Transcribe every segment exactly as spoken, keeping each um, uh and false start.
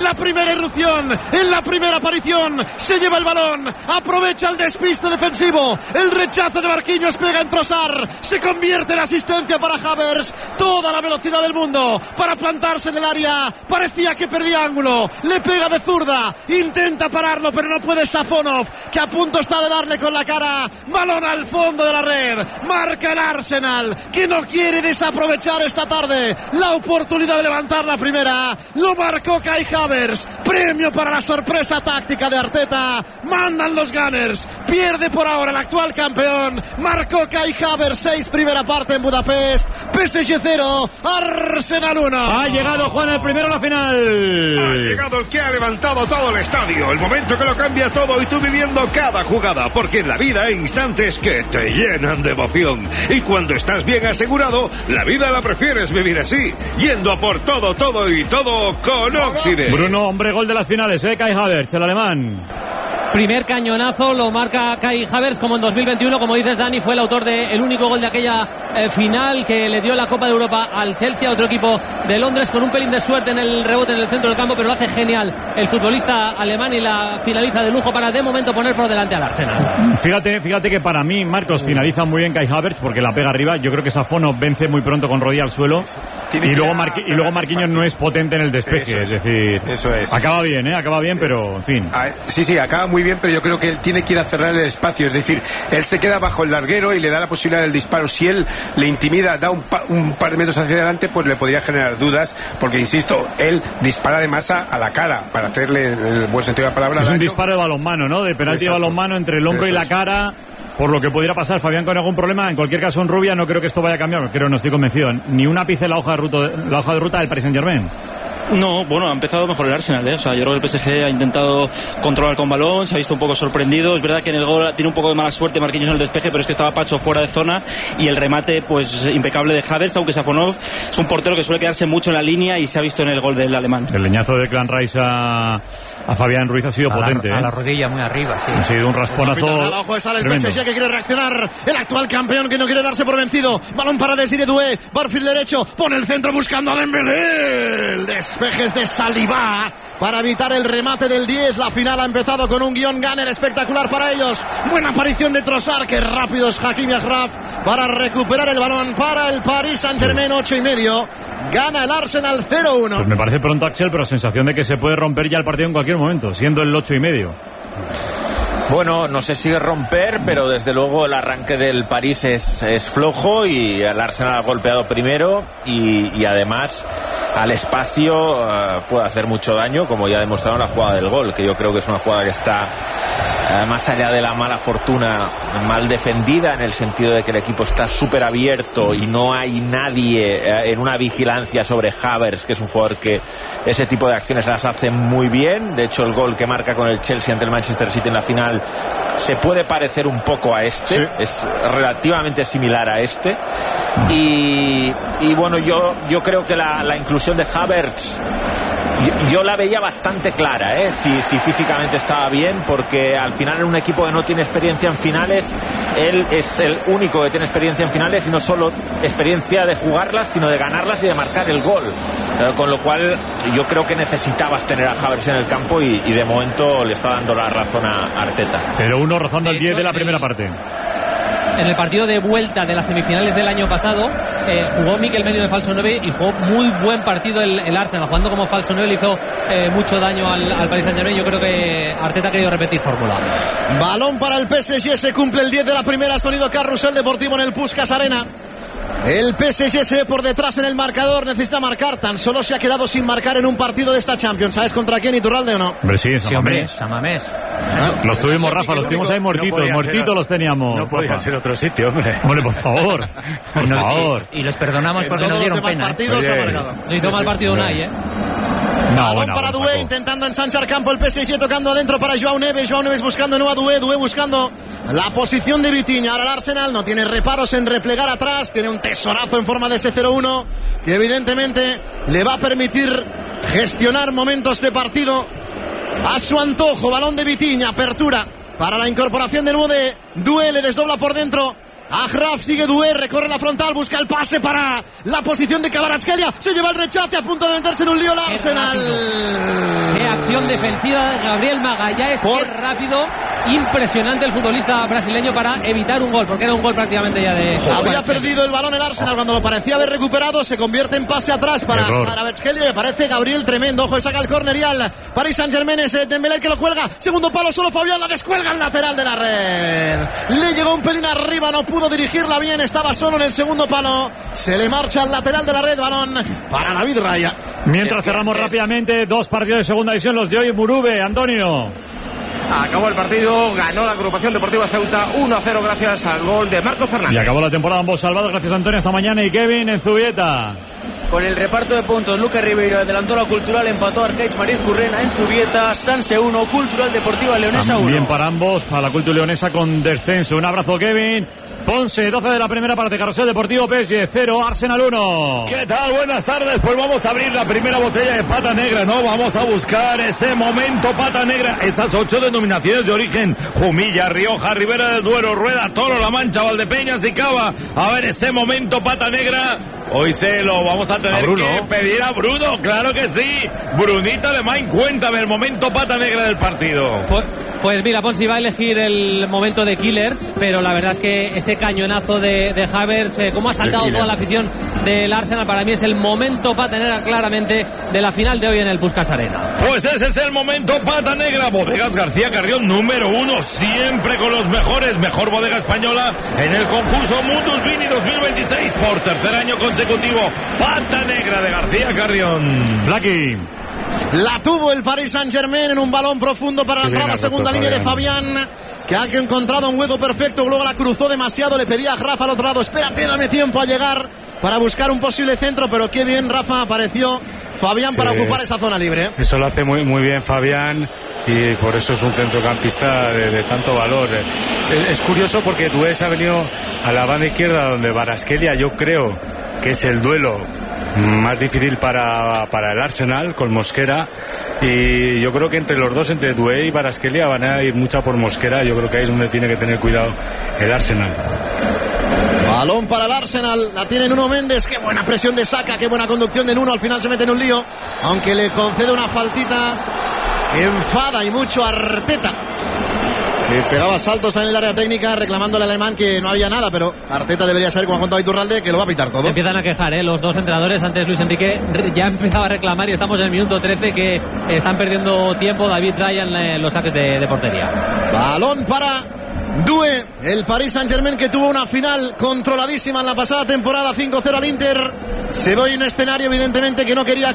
la primera irrupción, en la primera aparición, se lleva el balón, aprovecha el despiste defensivo, el rechazo de Marquinhos pega en Trossard, se convierte en asistencia para Havertz, toda la velocidad del mundo para plantarse en el área, parecía que perdía ángulo, le pega de zurda, intenta pararlo pero no puede Safonov, que a punto está de darle con la cara, balón al fondo de la red, marca el Arsenal, que no quiere desaprovechar esta tarde la oportunidad de levantar la primera, lo marcó Kai Havertz, premio para la sorpresa táctica de Arteta, mandan los Gunners, pierde por ahora el actual campeón, marcó Kai Havertz, seis primera parte en Budapest, P S G cero, Arsenal uno. Ha llegado Juan el primero a la final. Ha llegado el que ha levantado todo el estadio, el momento que lo cambia todo y tú viviendo cada jugada, porque en la vida hay instantes que te llenan de emoción y cuando estás bien asegurado, la vida la prefieres vivir así, yendo a por todo, todo y todo con Oxide. Bruno, hombre gol de las finales, ¿eh? Kai Havertz, el alemán. Primer cañonazo lo marca Kai Havertz, como en dos mil veintiuno, como dices Dani, fue el autor del único gol de aquella eh, final que le dio la Copa de Europa al Chelsea, a otro equipo de Londres, con un pelín de suerte en el rebote en el centro del campo, pero lo hace genial el futbolista alemán y la finaliza de lujo para de momento poner por delante al Arsenal. Fíjate, fíjate que para mí, Marcos, finaliza muy bien Kai Havertz porque la pega arriba. Yo creo que Safonov vence muy pronto con rodilla al suelo y luego, Marqui, y luego Marquinhos no es potente en el despeje, es, es decir, eso es. Acaba bien, ¿eh? Acaba bien, pero en fin. Ah, sí, sí, acaba muy bien, pero yo creo que él tiene que ir a cerrar el espacio, es decir, él se queda bajo el larguero y le da la posibilidad del disparo. Si él le intimida, da un, pa, un par de metros hacia adelante, pues le podría generar dudas, porque insisto, él dispara de masa a la cara, para hacerle, en el buen sentido de la palabra, es daño. Un disparo de balonmano, ¿no? De penalti de balonmano entre el hombro Eso y la es. cara. Por lo que pudiera pasar, Fabián, con algún problema. En cualquier caso, en Rubia no creo que esto vaya a cambiar. Creo, no estoy convencido. Ni un ápice en la hoja de ruta, la hoja de ruta del Paris Saint-Germain. No, bueno, ha empezado mejor el Arsenal, ¿eh? O sea, yo creo que el P S G ha intentado controlar con balón, se ha visto un poco sorprendido. Es verdad que en el gol tiene un poco de mala suerte Marquinhos en el despeje, pero es que estaba Pacho fuera de zona y el remate, pues, impecable de Havertz, aunque Safonov es un portero que suele quedarse mucho en la línea y se ha visto en el gol del alemán. El leñazo de Clan Rice a, a Fabián Ruiz ha sido a potente, la, ¿eh? A la rodilla muy arriba, sí. Ha sido un rasponazo. Ojo de sala el P S G que quiere reaccionar. El actual campeón que no quiere darse por vencido. Balón para Desiré Doué. Barfield derecho. Pone el centro buscando a Dembélé. El despeje es de Saliba para evitar el remate del diez. La final ha empezado con un guión Gunner espectacular para ellos. Buena aparición de Trossard. Que rápido es Hakimi Achraf para recuperar el balón para el Paris Saint-Germain. Ocho y medio. Gana el Arsenal cero uno. Pues me parece pronto, Axel, pero sensación de que se puede romper ya el partido en cualquier momento, siendo el ocho y medio. Bueno, no sé si romper, pero desde luego el arranque del París es, es flojo y el Arsenal ha golpeado primero y, y además al espacio uh, puede hacer mucho daño, como ya ha demostrado en la jugada del gol, que yo creo que es una jugada que está uh, más allá de la mala fortuna, mal defendida, en el sentido de que el equipo está súper abierto y no hay nadie uh, en una vigilancia sobre Havertz, que es un jugador que ese tipo de acciones las hace muy bien. De hecho, el gol que marca con el Chelsea ante el Manchester City en la final se puede parecer un poco a este, sí. Es relativamente similar a este y, y bueno, yo, yo creo que la, la inclusión de Havertz yo, yo la veía bastante clara, ¿eh? si, si físicamente estaba bien, porque al final en un equipo que no tiene experiencia en finales, él es el único que tiene experiencia en finales y no solo experiencia de jugarlas, sino de ganarlas y de marcar el gol, eh, con lo cual yo creo que necesitabas tener a Havertz en el campo y, y de momento le está dando la razón a Arteta. cero uno rozando el diez de la primera parte. En el partido de vuelta de las semifinales del año pasado eh, jugó Mikel Merino de falso nueve y jugó muy buen partido el, el Arsenal, jugando como falso nueve le hizo eh, mucho daño al, al Paris Saint-Germain. Yo creo que Arteta ha querido repetir fórmula. Balón para el P S G, se cumple el diez de la primera, sonido carrusel deportivo en el Puskás Arena. El P S G se ve por detrás en el marcador, necesita marcar, tan solo se ha quedado sin marcar en un partido de esta Champions. ¿Sabes contra quién, Iturralde, o no? Hombre, sí, sí, hombre, Samamés. Ah, los tuvimos, Rafa, los tuvimos ahí muertitos, no muertitos ser, los teníamos. No podía Rafa. ser otro sitio, hombre. Hombre, por favor, por no, favor. Y, y los perdonamos porque nos dieron pena. Partidos ¿eh? ha marcado. No hizo mal partido Unai, ¿eh? No, balón bueno, para bueno, Doué, intentando ensanchar campo el P S G, tocando adentro para Joao Neves. Joao Neves buscando no a Doué, Doué buscando la posición de Vitinha. Ahora el Arsenal no tiene reparos en replegar atrás, tiene un tesorazo en forma de ese cero uno que evidentemente le va a permitir gestionar momentos de partido a su antojo. Balón de Vitinha, apertura para la incorporación de nuevo de Doué, le desdobla por dentro. Achraf, sigue Doué, recorre la frontal, busca el pase para la posición de Kvaratskhelia, se lleva el rechace, a punto de meterse en un lío el Arsenal. Qué acción defensiva de Gabriel Magalhães. Por... Qué rápido, impresionante el futbolista brasileño para evitar un gol, porque era un gol prácticamente ya de... Había perdido el balón el Arsenal cuando lo parecía haber recuperado, se convierte en pase atrás para Kvaratskhelia, me parece Gabriel tremendo, ojo, saca el córner y al Paris Saint-Germain, es Dembélé que lo cuelga, segundo palo, solo Fabián la descuelga al lateral de la red, le llegó un pelín arriba, no pudo dirigirla bien, estaba solo en el segundo palo, se le marcha al lateral de la red, balón para David Raya. Mientras cerramos rápidamente dos partidos de segunda división, los de hoy, Murube, Antonio. Acabó el partido, ganó la agrupación deportiva Ceuta uno a cero gracias al gol de Marcos Fernández. Y acabó la temporada ambos salvados, gracias Antonio, esta mañana. Y Kevin en Zubieta. Con el reparto de puntos, Lucas Ribeiro adelantó la Cultural, empató a Arcaich Mariz Currena en Zubieta, Sanse uno, Cultural Deportiva Leonesa uno. Bien para ambos, a la Cultural Leonesa con descenso. Un abrazo, Kevin. Ponce, doce de la primera parte, Carrusel Deportivo P S G cero, Arsenal uno. ¿Qué tal? Buenas tardes, pues vamos a abrir la primera botella de pata negra, ¿no? Vamos a buscar ese momento pata negra, esas ocho denominaciones de origen: Jumilla, Rioja, Ribera del Duero, Rueda, Toro, La Mancha, Valdepeñas y Cava. A ver, ese momento pata negra, hoy se lo vamos a tener a que pedir a Bruno, claro que sí. Brunito Alemán, cuéntame el momento pata negra del partido. Pues, pues mira, Ponzi va a elegir el momento de Killers, pero la verdad es que ese cañonazo de, de Havertz, eh, como ha saltado toda la afición del Arsenal, para mí es el momento pata negra claramente de la final de hoy en el Puskás Arena. Pues ese es el momento pata negra. Bodegas García Carrión, número uno, siempre con los mejores, mejor bodega española en el concurso Mundus Vini dos mil veintiséis por tercer año consecutivo. Pata negra de García Carrión. Flaky. La tuvo el Paris Saint-Germain en un balón profundo para la entrada, segunda línea de Fabián, que ha encontrado un hueco perfecto, luego la cruzó demasiado, le pedía a Rafa al otro lado, espérate, dame tiempo a llegar para buscar un posible centro, pero qué bien Rafa apareció Fabián, sí, para ocupar esa zona libre. Eso lo hace muy, muy bien Fabián, y por eso es un centrocampista de, de tanto valor. Es, es curioso porque Dués ha venido a la banda izquierda, donde Kvaratskhelia yo creo que es el duelo más difícil para, para el Arsenal, con Mosquera, y yo creo que entre los dos, entre Doué y Kvaratskhelia, van a ir mucha por Mosquera. Yo creo que ahí es donde tiene que tener cuidado el Arsenal. Balón para el Arsenal, la tiene Nuno Méndez, qué buena presión de Saka, qué buena conducción de Nuno, al final se mete en un lío, aunque le concede una faltita que enfada y mucho a Arteta, que pegaba saltos en el área técnica reclamando al alemán que no había nada, pero Arteta debería saber, como ha contado Iturralde, que lo va a pitar todo. Se empiezan a quejar, ¿eh? Los dos entrenadores. Antes Luis Enrique ya empezaba a reclamar y estamos en el minuto trece, que están perdiendo tiempo David Raya en los saques de, de portería. Balón para Doué, el Paris Saint-Germain, que tuvo una final controladísima en la pasada temporada, cinco cero al Inter. Se ve un escenario evidentemente que no quería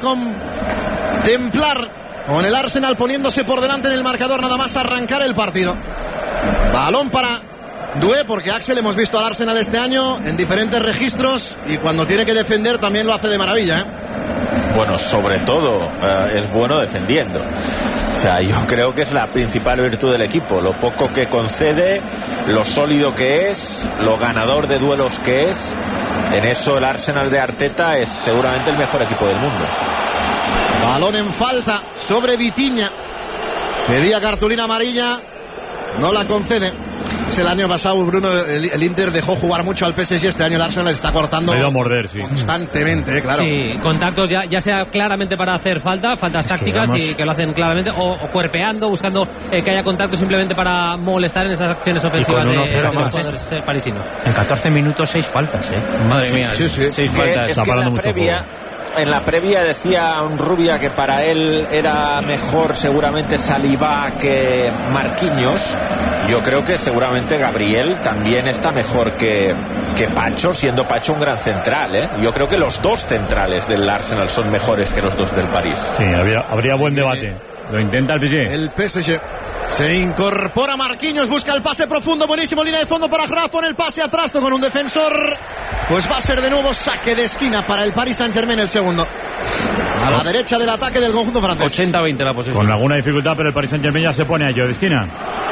contemplar, con el Arsenal poniéndose por delante en el marcador nada más arrancar el partido. Balón para Doué, porque Axel hemos visto al Arsenal este año en diferentes registros y cuando tiene que defender también lo hace de maravilla, ¿eh? Bueno, sobre todo eh, es bueno defendiendo. O sea, yo creo que es la principal virtud del equipo. Lo poco que concede, lo sólido que es, lo ganador de duelos que es. En eso el Arsenal de Arteta es seguramente el mejor equipo del mundo. Balón en falta sobre Vitinha. Pedía cartulina amarilla, no la concede. Es el año pasado, Bruno, el, el Inter dejó jugar mucho al P S G. Este año el Arsenal está cortando a morder, sí, constantemente, claro. Sí, contactos ya, ya sea claramente para hacer falta, faltas tácticas, que y que lo hacen claramente, o, o cuerpeando, buscando eh, que haya contacto simplemente para molestar en esas acciones ofensivas de, de los jugadores eh, parisinos. En catorce minutos, seis faltas, ¿eh? Madre mía, sí, sí, sí. seis que, faltas. Es que en la previa... En la previa decía un Rubia que para él era mejor seguramente Saliba que Marquinhos. Yo creo que seguramente Gabriel también está mejor que, que Pacho, siendo Pacho un gran central, ¿eh? Yo creo que los dos centrales del Arsenal son mejores que los dos del París. Sí, habría, habría buen debate. Lo intenta el P S G. El P S G. Se incorpora Marquinhos, busca el pase profundo, buenísimo, línea de fondo para Graf, pone el pase a trasto con un defensor. Pues va a ser de nuevo saque de esquina para el Paris Saint-Germain, el segundo. A la derecha del ataque del conjunto francés. ochenta veinte la posesión. Con alguna dificultad, pero el Paris Saint-Germain ya se pone a ello de esquina.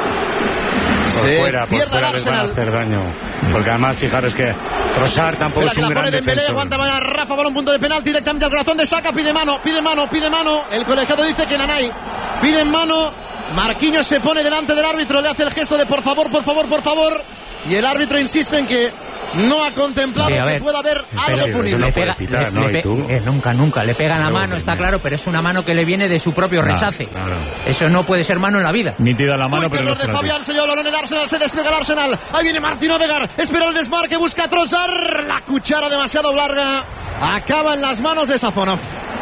Por se fuera, por fuera les van a hacer daño. Porque además, fijaros que Trossard tampoco es un gran defensor. Aguanta a Rafa, balón punto de penal directamente al corazón de Saka, pide mano, pide mano, pide mano. El colegiado dice que Nanay pide mano. Marquinhos se pone delante del árbitro, le hace el gesto de por favor, por favor, por favor. Y el árbitro insiste en que no ha contemplado Sí, a que ver, pueda haber algo pero punible. le pega, le- le pe- eh, nunca, nunca. Le pega la mano, está claro, pero es una mano que le viene de su propio Claro, rechace. claro. Eso no puede ser mano en la vida. Nítida la mano, Uy, pero no Carlos es de penalti. Fabián, se lleva el balón el Arsenal, se despega el Arsenal. Ahí viene Martín Odegaard, espera el desmarque, busca Trossard. La cuchara demasiado larga, acaba en las manos de Safonov.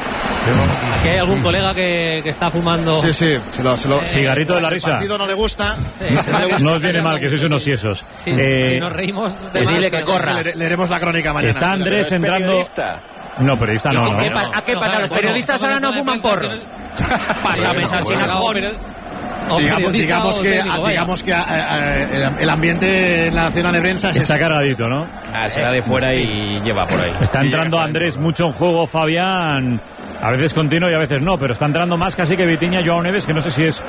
Aquí hay algún colega que, que está fumando. Sí, sí, se lo, se lo- Cigarrito de la El risa. partido no le gusta. Sí, sí, No le gusta. No os viene mal, que sois unos siesos. Sí, Eh, si nos reímos de pues más, dile que pero- corra. Le- leeremos la crónica mañana. está Andrés ¿Es entrando... periodista? No, periodista no, ¿A no. qué, pa- a qué No, pasa? claro, Los bueno, periodistas estamos ahora no en fuman prensa, porros. si Pásame esa Bueno, china claro, con... pero- o Digamos, periodista digamos o que, técnico, vaya. digamos que eh, eh, el, el ambiente en la zona nebrense es Está cargadito, ¿no? Ah, será de fuera y lleva por ahí. Está entrando Andrés mucho en juego, Fabián. A veces continuo y a veces no, pero está entrando más casi que Vitinha, Joao Neves, que no sé si es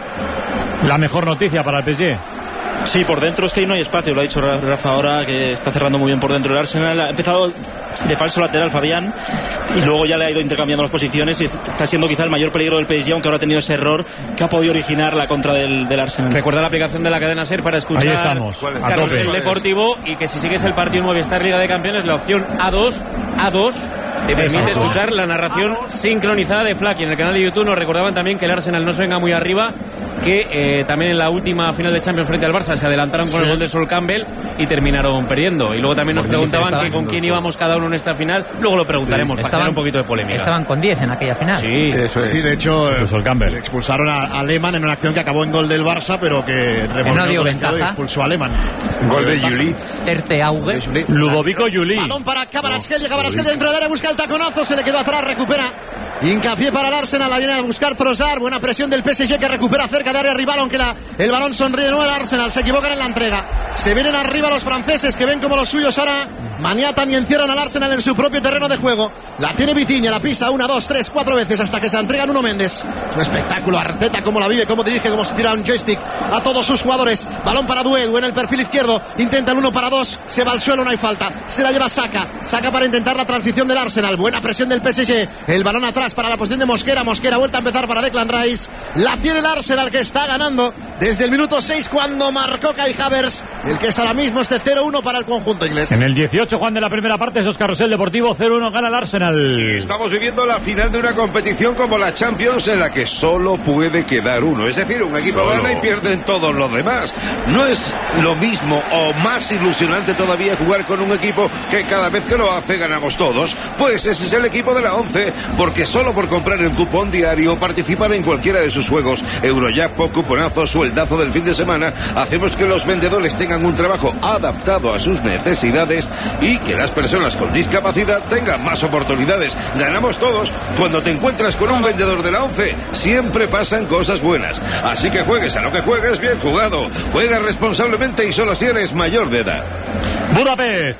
la mejor noticia para el P S G. Sí, por dentro es que ahí no hay espacio, lo ha dicho Rafa ahora, que está cerrando muy bien por dentro el Arsenal. Ha empezado de falso lateral Fabián y luego ya le ha ido intercambiando las posiciones y está siendo quizá el mayor peligro del P S G, aunque ahora ha tenido ese error que ha podido originar la contra del, del Arsenal. Recuerda la aplicación de la cadena SER para escuchar Ahí estamos, a Carrusel tope. Deportivo, y que si sigues el partido Movistar Liga de Campeones, la opción A dos, A dos te permite Exacto. escuchar la narración sincronizada de Flaky. En el canal de YouTube nos recordaban también que el Arsenal no se venga muy arriba, que eh, también en la última final de Champions frente al Barça se adelantaron con Sí. el gol de Sol Campbell y terminaron perdiendo. Y luego también nos Porque preguntaban estaban- que con quién íbamos cada uno en esta final. Luego lo preguntaremos para generar un poquito de polémica. Estaban con diez en aquella final. Sí, Eso es. Sí, de hecho, eh, Pues el Campbell. le expulsaron a, a Lehmann en una acción que acabó en gol del Barça, pero que revolvió no dio el colegiado y ventaja. expulsó a Lehmann. Gol de Juli. Terteauge. Ludovico Juli. Balón para Kvaratskhelia, Kvaratskhelia dentro del área, busca el taconazo, se le quedó atrás, recupera. Hincapié para el Arsenal, la viene a buscar Trossard, buena presión del P S G que recupera cerca de área rival, aunque la, el balón sonríe de nuevo al Arsenal, se equivocan en la entrega. Se vienen arriba los franceses que ven como los suyos ahora maniatan y encierran al Arsenal en su propio terreno de juego. La tiene Vitinha, la pisa una, dos, tres, cuatro veces hasta que se entrega Nuno Méndez. Es un espectáculo, Arteta cómo la vive, cómo dirige, cómo se tira un joystick a todos sus jugadores. Balón para Dué, Dué en el perfil izquierdo, intenta el uno para dos, se va al suelo, no hay falta. Se la lleva Saka, Saka para intentar la transición del Arsenal, buena presión del P S G. El balón atrás para la posición de Mosquera, Mosquera vuelta a empezar para Declan Rice. La tiene el Arsenal que está ganando desde el minuto seis cuando marcó Kai Havertz, el que es ahora mismo este cero uno para el conjunto inglés. En el dieciocho, Juan, de la primera parte, esos Carrusel Deportivo, cero uno gana el Arsenal. Estamos viviendo la final de una competición como la Champions en la que solo puede quedar uno. Es decir, un equipo Solo. gana y pierden todos los demás. No es lo mismo o más ilusionante todavía jugar con un equipo que cada vez que lo hace ganamos todos. Pues ese es el equipo de la once, porque solo por comprar el cupón diario o participar en cualquiera de sus juegos, Eurojackpot, cuponazo, sueldazo del fin de semana, hacemos que los vendedores tengan un trabajo adaptado a sus necesidades y que las personas con discapacidad tengan más oportunidades. Ganamos todos. Cuando te encuentras con un vendedor de la once, siempre pasan cosas buenas. Así que juegues a lo que juegues, bien jugado. Juega responsablemente y solo si eres mayor de edad. Budapest.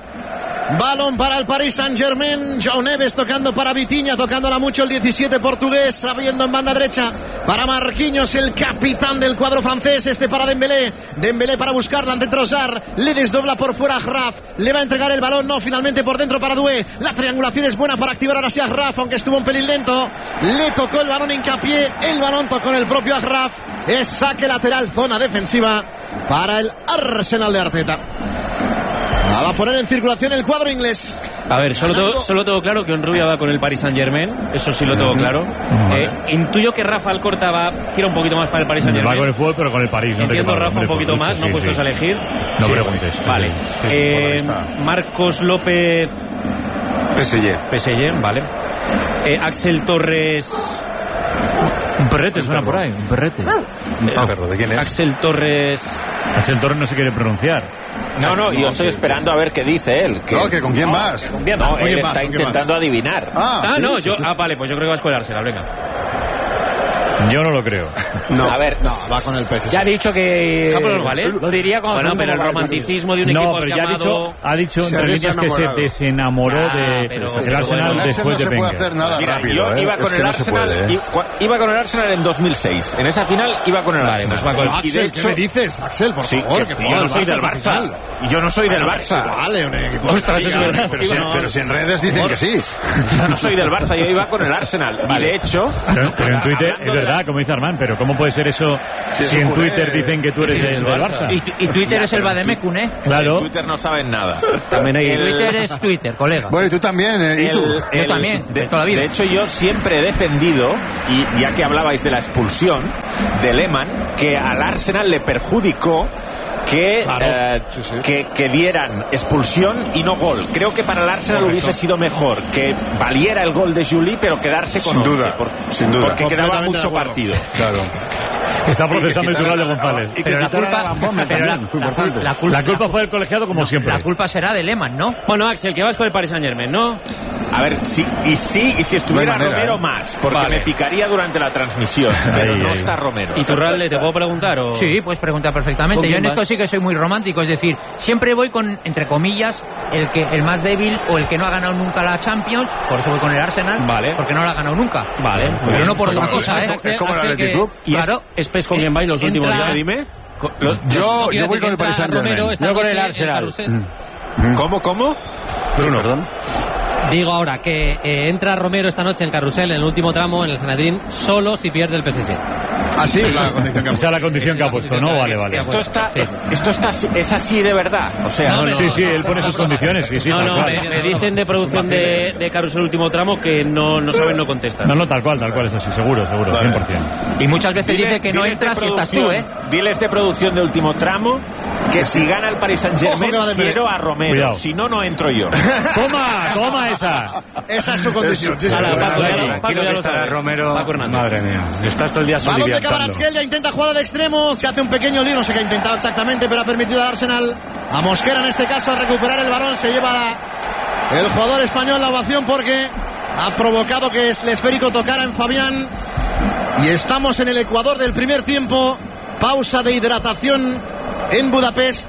Balón para el Paris Saint-Germain. Joao Neves tocando para Vitinha, tocándola mucho el diecisiete portugués, abriendo en banda derecha para Marquinhos, el capitán del cuadro francés. Este para Dembélé. Dembélé para buscarla ante Trossard. Le desdobla por fuera a Graf. Le va a entregar el balón. No, finalmente por dentro para Doué. La triangulación es buena para activar ahora sí a Graf, aunque estuvo un pelín lento. Le tocó el balón hincapié. El balón tocó en el propio Graf. Es saque lateral, zona defensiva para el Arsenal de Arteta. Va a poner en circulación el cuadro inglés. A ver, solo tengo, solo tengo claro que Onrubia va con el Paris Saint Germain. Eso sí lo tengo claro. Vale. Eh, intuyo que Rafa Alcorta va, tira un poquito más para el Paris Saint Va con Germain. el fútbol, pero con el París. No te Entiendo, quepa, Rafa, hombre, un poquito por más, mucho, no sí, puestos sí. a elegir. No Sí, preguntes. Vale. Sí, Eh, por ahí está. Marcos López, P S G. P S G, vale. Eh, Axel Torres. Un perrete suena por ahí, un perrete. Ah, perro, ¿de quién es? Axel Torres. Axel Torres no se quiere pronunciar. No, no, yo estoy esperando a ver qué dice él. Que... No, que con quién vas. No, ¿Con él quién vas? está ¿Con quién intentando vas? adivinar. Ah, Ah, sí, no, sí, yo. sí. Ah, vale, pues yo creo que vas con el Arsenal, venga. Yo no lo creo. No. A ver, No, va con el P S G. Ya ha dicho que... Ah, pero nos vale. Lo diría cuando... Bueno, pero el romanticismo de un equipo No, al pero que ya ha ha dicho, amado... ha dicho Se entre ha líneas que se desenamorado. desenamoró Ya, de pero- el pero Arsenal bueno, después no de se puede Wenger. hacer nada Mira, rápido, yo ¿eh? iba Es con que el no se Arsenal, puede, ¿eh? i- iba con el Arsenal en dos mil seis. En esa final iba con el Vale, Arsenal. pues va con- Y de Axel, hecho, ¿qué me dices? Axel, por sí, favor, que que yo juega no el soy Barça del esa Barça. final. Y yo no soy del Barça. Vale, un equipo. Ostras, es verdad. Pero si, pero si en redes dicen que sí. Yo no soy del Barça, yo iba con el Arsenal. Y de hecho, Pero, pero en Twitter, es verdad, será, como dice Armand, pero ¿cómo puede ser eso sí, si en culé, Twitter dicen que tú eres del, del Barça? Y, y Twitter ya, es el Vademecum, ¿eh? Claro. En Twitter no saben nada. También hay... el... Twitter es Twitter, colega. Bueno, y tú también, ¿eh? ¿Y el, tú? El, yo también, de, de toda la vida. De hecho, yo siempre he defendido, y ya que hablabais de la expulsión de Lehmann, que al Arsenal le perjudicó que, claro, eh, sí, sí. Que, que dieran expulsión y no gol. Creo que para el Arsenal Correcto. Hubiese sido mejor que valiera el gol de Juli, pero quedarse con sin once, duda, por, sin duda. Porque quedaba mucho partido. Claro. Está procesando el Iturralde González. Y que pero la culpa, pero la, la, la, culpa, la culpa fue del colegiado como no, siempre. La culpa será de Lehmann, ¿no? Bueno, Axel, que vas con el Paris Saint-Germain, ¿no? A ver, sí, y sí, y si estuviera manera, Romero ¿eh? Más, porque vale. Me picaría durante la transmisión, pero ahí, no ahí. Está Romero. ¿Y Turralde, te puedo preguntar? O... Sí, puedes preguntar perfectamente. Yo en vas? Esto sí que soy muy romántico, es decir, siempre voy con, entre comillas, el que el más débil o el que no ha ganado nunca la Champions, por eso voy con el Arsenal, vale. Porque no la ha ganado nunca. Vale. Pero bien. No por otra cosa, ¿eh? Es como el Athletic Club. Y claro, es PES con quien vais los últimos entra... ya, dime. Los, yo, yo voy con el Paris Saint-Germain. Yo con el Arsenal. Mm. ¿Cómo, cómo? Bruno, perdón. Digo ahora que eh, entra Romero esta noche en Carrusel en el último tramo en el Sanedrín solo si pierde el P S G. Ah, sí, la condición que ha, o sea, la condición que ha puesto, ¿no? Vale, vale. Esto está, sí. es, esto está, es así de verdad. O sea, no, no, sí, sí, él pone sus condiciones. Sí, sí, no, no, me, me dicen de producción de, de Carrusel último tramo que no, no saben, no contestan. No, no, tal cual, tal cual es así, seguro, seguro, vale. cien por ciento. Y muchas veces diles, dice que no entras si estás tú, ¿eh? Diles de producción de último tramo que si gana el Paris Saint-Germain quiero a Romero. Cuidado. Si no, no entro yo. Toma, toma esa. Esa es su condición. Sí, Paco, Paco, ya, Paco, ya lo sabes. Romero, madre mía, estás todo el día soliviantando. Balón de Kvaratskhelia, intenta jugada de extremo, se hace un pequeño lío, no sé qué ha intentado exactamente, pero ha permitido al Arsenal, a Mosquera en este caso, a recuperar el balón. Se lleva el jugador español la ovación porque ha provocado que el esférico tocara en Fabián. Y estamos en el Ecuador del primer tiempo. Pausa de hidratación en Budapest.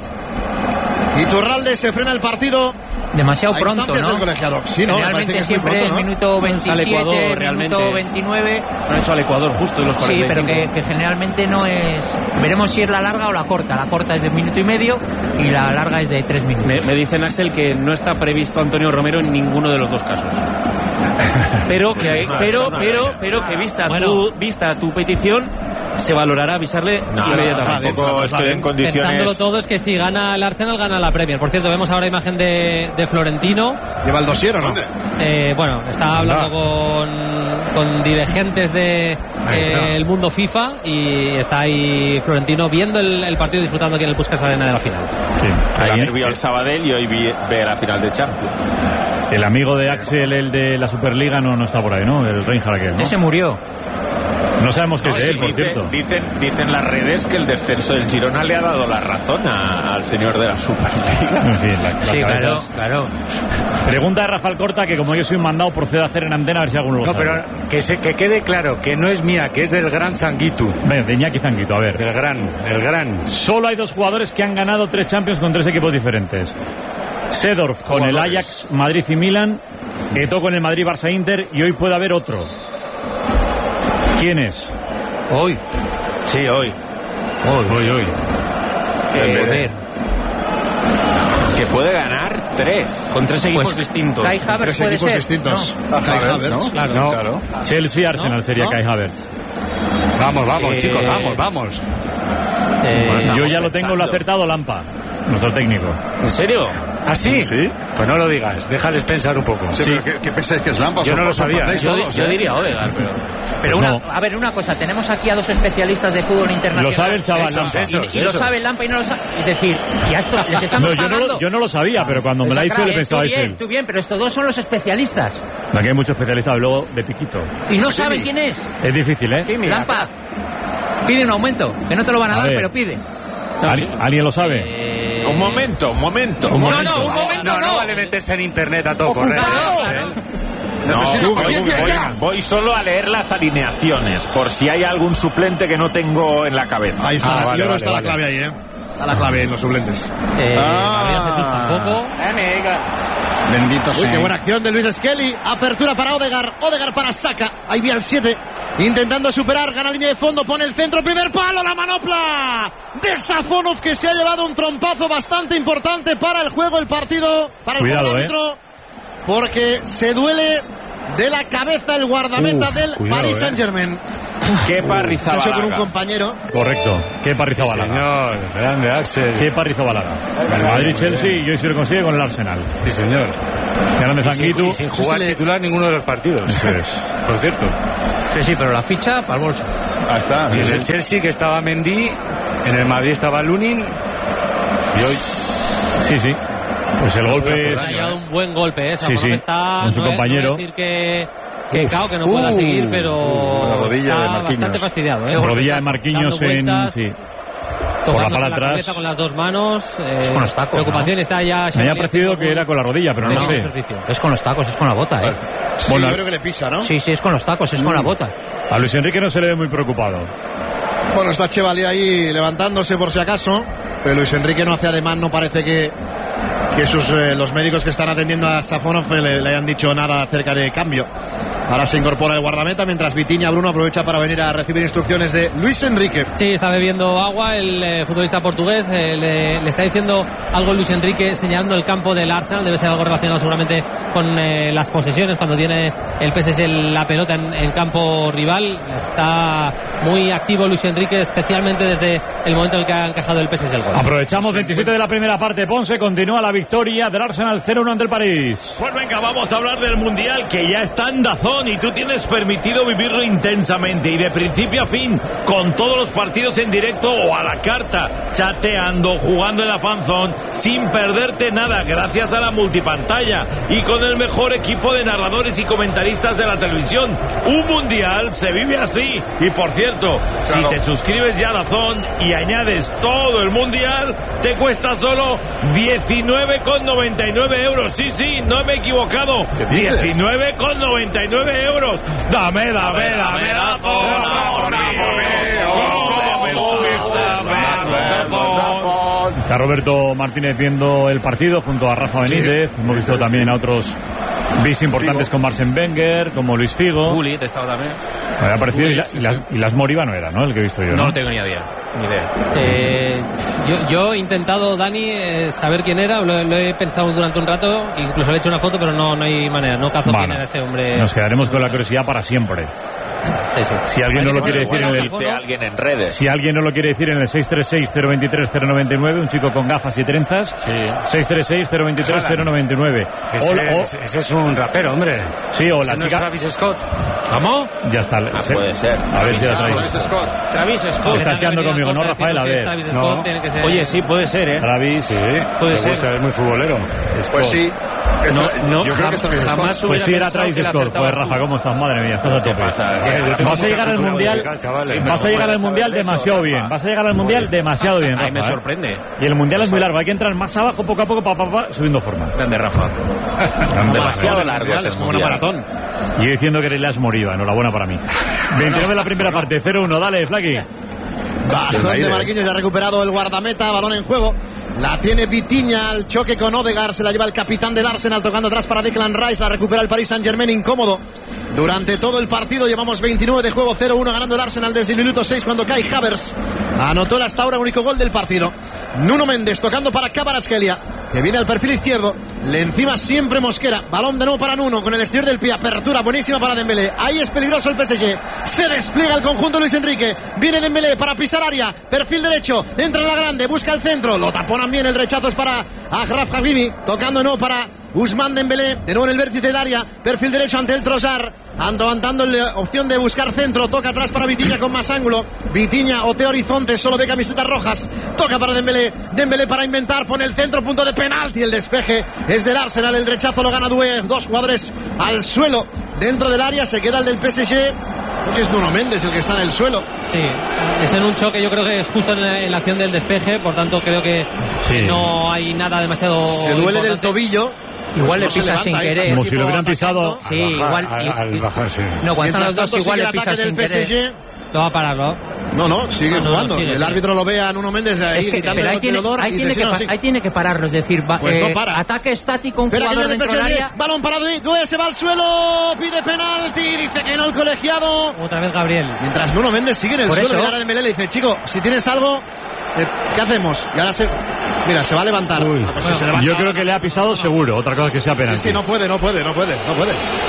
Iturralde se frena el partido. Demasiado pronto, ¿no? Del colegiado. Sí, ¿no? Realmente siempre pronto, ¿no? El minuto veintisiete, Ecuador, minuto realmente. veintinueve. Han hecho al Ecuador justo en los cuarenta y cinco. Sí, pero que, que generalmente no es... Veremos si es la larga o la corta. La corta es de un minuto y medio y la larga es de tres minutos. Me, me dicen, Axel, que no está previsto Antonio Romero en ninguno de los dos casos. Pero que, pero, pero, pero que vista, bueno. tu, vista tu petición, se valorará avisarle no, inmediatamente. No, no, estoy en condiciones. Pensándolo todo es que si gana el Arsenal, gana la Premier. Por cierto, vemos ahora imagen de, de Florentino. ¿Lleva el dossier o no? Eh, bueno, está hablando con, con dirigentes del de, eh, mundo FIFA y está ahí Florentino viendo el, el partido, disfrutando aquí en el Puskás Arena de la final. Sí. Ayer vio el Sabadell y hoy vi, ve la final de Champions. El amigo de Axel, el de la Superliga, no, no está por ahí, ¿no? El Reinhard aquel, ¿no? Ese murió. No sabemos qué no, es sí, él, por dice, cierto. Dicen, dicen las redes que el descenso del Girona le ha dado la razón a, al señor de la Superliga. En fin, la, la sí, claro, claro. Pregunta de Rafael Corta, que como yo soy un mandado, procedo a hacer en antena, a ver si alguno lo no, sabe. No, pero que, se, que quede claro, que no es mía, que es del gran Zanguitu. Ven, de Iñaki Zanguito, a ver. Del gran, el gran. Solo hay dos jugadores que han ganado tres Champions con tres equipos diferentes. Seedorf con jugadores. El Ajax, Madrid y Milan. Eto'o con el Madrid, Barça, Inter. Y hoy puede haber otro. ¿Quién es? Hoy. Sí, hoy. Hoy, hoy, hoy. Eh, que puede ganar tres. Con tres equipos pues, distintos. Kai Havertz puede equipos ser. distintos. No. Kai Havertz, ¿no? Claro. No. claro. Chelsea, Arsenal ¿No? sería ¿No? Kai Havertz. Vamos, vamos, eh, chicos, vamos, vamos. Eh, bueno, yo ya lo tengo, lo ha acertado Lampa, nuestro técnico. ¿En serio? ¿Ah, sí? Sí. Pues no lo digas, déjales pensar un poco. Sí, sí. Pero ¿qué, ¿qué pensáis que es Lampa? Yo no lo sabía. Yo, todos, yo ¿eh? diría Odegaard, pero... Pero pues una, no. a ver, una cosa, tenemos aquí a dos especialistas de fútbol internacional. Lo sabe el chaval Esos, Lampa. esos. Y, y lo sabe Lampa y no lo sabe. Es decir, y a esto les estamos No, yo, no pagando. lo, yo no lo sabía, pero cuando me lo ha dicho le pensaba Tú bien, él. tú bien, pero estos dos son los especialistas. Aquí hay muchos especialistas luego de piquito. Y no saben quién es. Es difícil, ¿eh? Lampa, pide un aumento, que no te lo van a, A dar, ver. pero pide. ¿Al- ¿Alguien lo sabe? Eh... Un momento, un momento. Un No, momento. no, un momento No, no. no vale meterse en internet a todo correr. No, Necesito voy, paciencia voy- ya. voy solo a leer las alineaciones, por si hay algún suplente que no tengo en la cabeza. Ahí está, Ah, vale, yo creo vale, está vale. la clave ahí, ¿eh? Está la clave en los suplentes. Eh, Ah. Gabriel Jesús tampoco. Bendito Uy, sea. qué buena acción de Luis Skelly. Apertura para Odegaard. Odegaard para Saka. Ahí viene el siete. Intentando superar. Gana línea de fondo. Pone el centro. Primer palo. La manopla de Safonov, que se ha llevado un trompazo bastante importante para el juego, el partido. Para el Cuidado, juego árbitro. Porque se duele de la cabeza el guardameta Uf, del cuidado, Paris eh. Saint-Germain. Kepa Arrizabalaga. Se con un compañero. Correcto. Kepa Arrizabalaga. Sí, señor, grande Axel. Kepa Arrizabalaga. El Madrid-Chelsea y hoy se lo consigue con el Arsenal. Sí, señor. Grande Zanguitu. Y sin jugar sí, titular le... ninguno de los partidos. Eso es. Por cierto. Sí, sí, pero la ficha para el bolso. Ah, está. Sí, en el Chelsea que estaba Mendy, en el Madrid estaba Lunin y hoy... Sí, sí. Pues el golpe es... Ha llegado un buen golpe, ¿eh? Sí, sí. Está, con su no compañero. Es, no decir que... Que cao, que no pueda uh, seguir, pero la rodilla está de Marquinhos. Bastante fastidiado, ¿eh? La rodilla de Marquinhos en... Sí. Por la pala la atrás. Con las dos manos. Eh, es con los tacos. Preocupación, ¿no? Está ya. Me había parecido que era con la rodilla, pero no, no sé. Es con los tacos, es con la bota, ¿eh? Sí, bueno, yo creo que le pisa, ¿no? Sí, sí, es con los tacos, es mm. con la bota. A Luis Enrique no se le ve muy preocupado. Bueno, está Chevalier ahí levantándose por si acaso, pero Luis Enrique no hace ademán, no parece que, que sus, eh, los médicos que están atendiendo a Safonov le, le hayan dicho nada acerca de cambio. Ahora se incorpora el guardameta mientras Vitinha Bruno aprovecha para venir a recibir instrucciones de Luis Enrique. Sí, está bebiendo agua el eh, futbolista portugués. Eh, le, le está diciendo algo Luis Enrique señalando el campo del Arsenal. Debe ser algo relacionado seguramente con eh, las posesiones cuando tiene el P S G la pelota en, en campo rival. Está muy activo Luis Enrique, especialmente desde el momento en el que ha encajado el P S G el gol. Aprovechamos veintisiete de la primera parte. Ponce continúa la victoria del Arsenal cero uno ante el París. Pues venga, vamos a hablar del Mundial que ya está en Dazón y tú tienes permitido vivirlo intensamente y de principio a fin con todos los partidos en directo o a la carta, chateando, jugando en la fanzone sin perderte nada gracias a la multipantalla y con el mejor equipo de narradores y comentaristas de la televisión. Un Mundial se vive así y por cierto, claro, si te suscribes ya a Dazón y añades todo el Mundial te cuesta solo diecinueve con noventa y nueve euros. Sí, sí, no me he equivocado, diecinueve con noventa y nueve euros. Dame, dame, dame la zona. Está Roberto Martínez viendo el partido junto a Rafa Benítez. Sí. Hemos visto también a otros bis importantes con Arsène Wenger, como Luis Figo. Gullit estaba también. Me había parecido Gullit, y, la, sí, y, las, y las Moriba no era, ¿no? El que he visto yo. No, no, no tengo ni idea. Ni idea. Eh, yo, yo he intentado, Dani, eh, saber quién era. Lo, lo he pensado durante un rato. Incluso le he hecho una foto, pero no, no hay manera. No cazo bueno, quién era ese hombre. Nos quedaremos con la curiosidad para siempre. Sí, sí. Si alguien no lo quiere decir en el dice alguien en redes. Si alguien no lo quiere decir en el seis tres seis cero dos tres cero nueve nueve, un chico con gafas y trenzas. Sí. seis tres seis cero dos tres cero nueve nueve. Ese, o, ese, ese es un rapero, hombre. Sí, o ese la no chica es Travis Scott. ¿Cómo? Ya está. Ah, se... puede ser. A ver si la traes. Travis Scott. Travis Scott. Estás quedando conmigo, ¿no, Rafael? A ver. No. Ser... Oye, sí, puede ser, ¿eh? Travis, sí. Puede ser. Gusta, es muy futbolero. Pues sí. No, no, yo creo que está bien. Jamás pues sí, era Travis Scott. Pues Rafa, ¿cómo estás? Madre mía, estás a tope. Vas a llegar al mundial. Vas a llegar al mundial demasiado bien. Vas a llegar al mundial demasiado bien. Ay, me sorprende. Y el mundial es muy largo. Hay que entrar más abajo, poco a poco, pa, pa, pa, subiendo forma. Grande Rafa. Demasiado largo es como una maratón. Y yo diciendo que eres Moriba. Enhorabuena para mí. veintinueve de la primera parte, cero uno. Dale, Flaqui. Balón de Marquinhos, ya ha recuperado el guardameta, balón en juego. La tiene Vitinha al choque con Odegaard, se la lleva el capitán del Arsenal tocando atrás para Declan Rice, la recupera el Paris Saint-Germain incómodo. Durante todo el partido llevamos veintinueve de juego, cero uno ganando el Arsenal desde el minuto seis cuando Kai Havertz anotó el hasta ahora único gol del partido. Nuno Méndez tocando para Kvaratskhelia, que viene al perfil izquierdo, le encima siempre Mosquera, balón de nuevo para Nuno con el exterior del pie, apertura buenísima para Dembélé, ahí es peligroso el P S G, se despliega el conjunto Luis Enrique, viene Dembélé para pisar área, perfil derecho, entra en la grande, busca el centro, lo taponan bien, el rechazo es para Achraf Hakimi, tocando de nuevo para Ousmane Dembélé, de nuevo en el vértice del área, perfil derecho ante el Trossard, aguantando la opción de buscar centro, toca atrás para Vitinha con más ángulo, Vitinha otea horizonte, solo ve camisetas rojas, toca para Dembélé, Dembélé para inventar, pone el centro, punto de penalti, el despeje es del Arsenal, el rechazo lo gana Doué, dos jugadores al suelo, dentro del área, se queda el del P S G, es Nuno Méndez el que está en el suelo. Sí, es en un choque, yo creo que es justo en la, en la acción del despeje, por tanto creo que, sí, que no hay nada demasiado se duele importante. Del tobillo. Igual no le pisa sin querer. Como si lo hubieran pisado. Sí, igual. Al, al bajar, sí. No, cuando están los dos igual le pisa sin querer. Lo va a parar, ¿no? No, no, sigue no, jugando. No, sigue, el sigue. Árbitro lo ve a Nuno Méndez ahí, es que, pero ahí tiene, ahí, tiene que, ahí tiene que pararlo, es decir, va, pues eh, no para. Ataque estático, un pero jugador dentro del área. Balón parado, Doué se va al suelo, pide penalti, dice que no el colegiado. Otra vez Gabriel. Mientras Nuno Méndez sigue en el Por suelo, eso. y ahora Dembélé le dice, chico, si tienes algo, eh, ¿qué hacemos? Y ahora se... Mira, se va a levantar. Uy, ah, pues bueno, se levanta yo creo que le ha pisado seguro, otra cosa es que sea penalti. Sí, sí, no puede, no puede, no puede, no puede.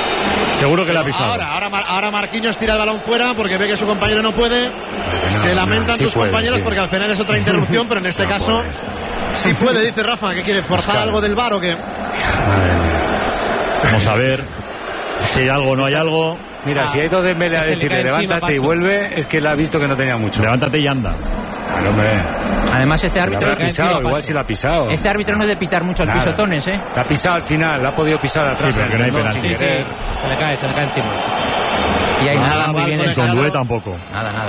Seguro que la ha pisado. Ahora, ahora, ahora Marquinhos tira el balón fuera porque ve que su compañero no puede. No, se lamentan no, sí sus puede, compañeros sí. porque al final es otra interrupción, pero en este no caso puede. sí puede, dice Rafa, que quiere forzar Oscar. algo del V A R o qué. Madre mía. Vamos a ver si hay algo o no hay algo. Mira, ah, si hay dos de Dembélé a decirle levántate y vuelve, es que la ha visto que no tenía mucho. Levántate y anda. Al hombre. Además este árbitro... La ha pisado, igual si la ha pisado. Este árbitro no es de pitar muchos Nada. pisotones, ¿eh? La ha pisado al final, la ha podido pisar atrás. Sí, pero que no hay penalti. Sí, sí. Se le cae, se le cae encima. Y ahí nada, muy bien. Con Dué tampoco. Nada, nada.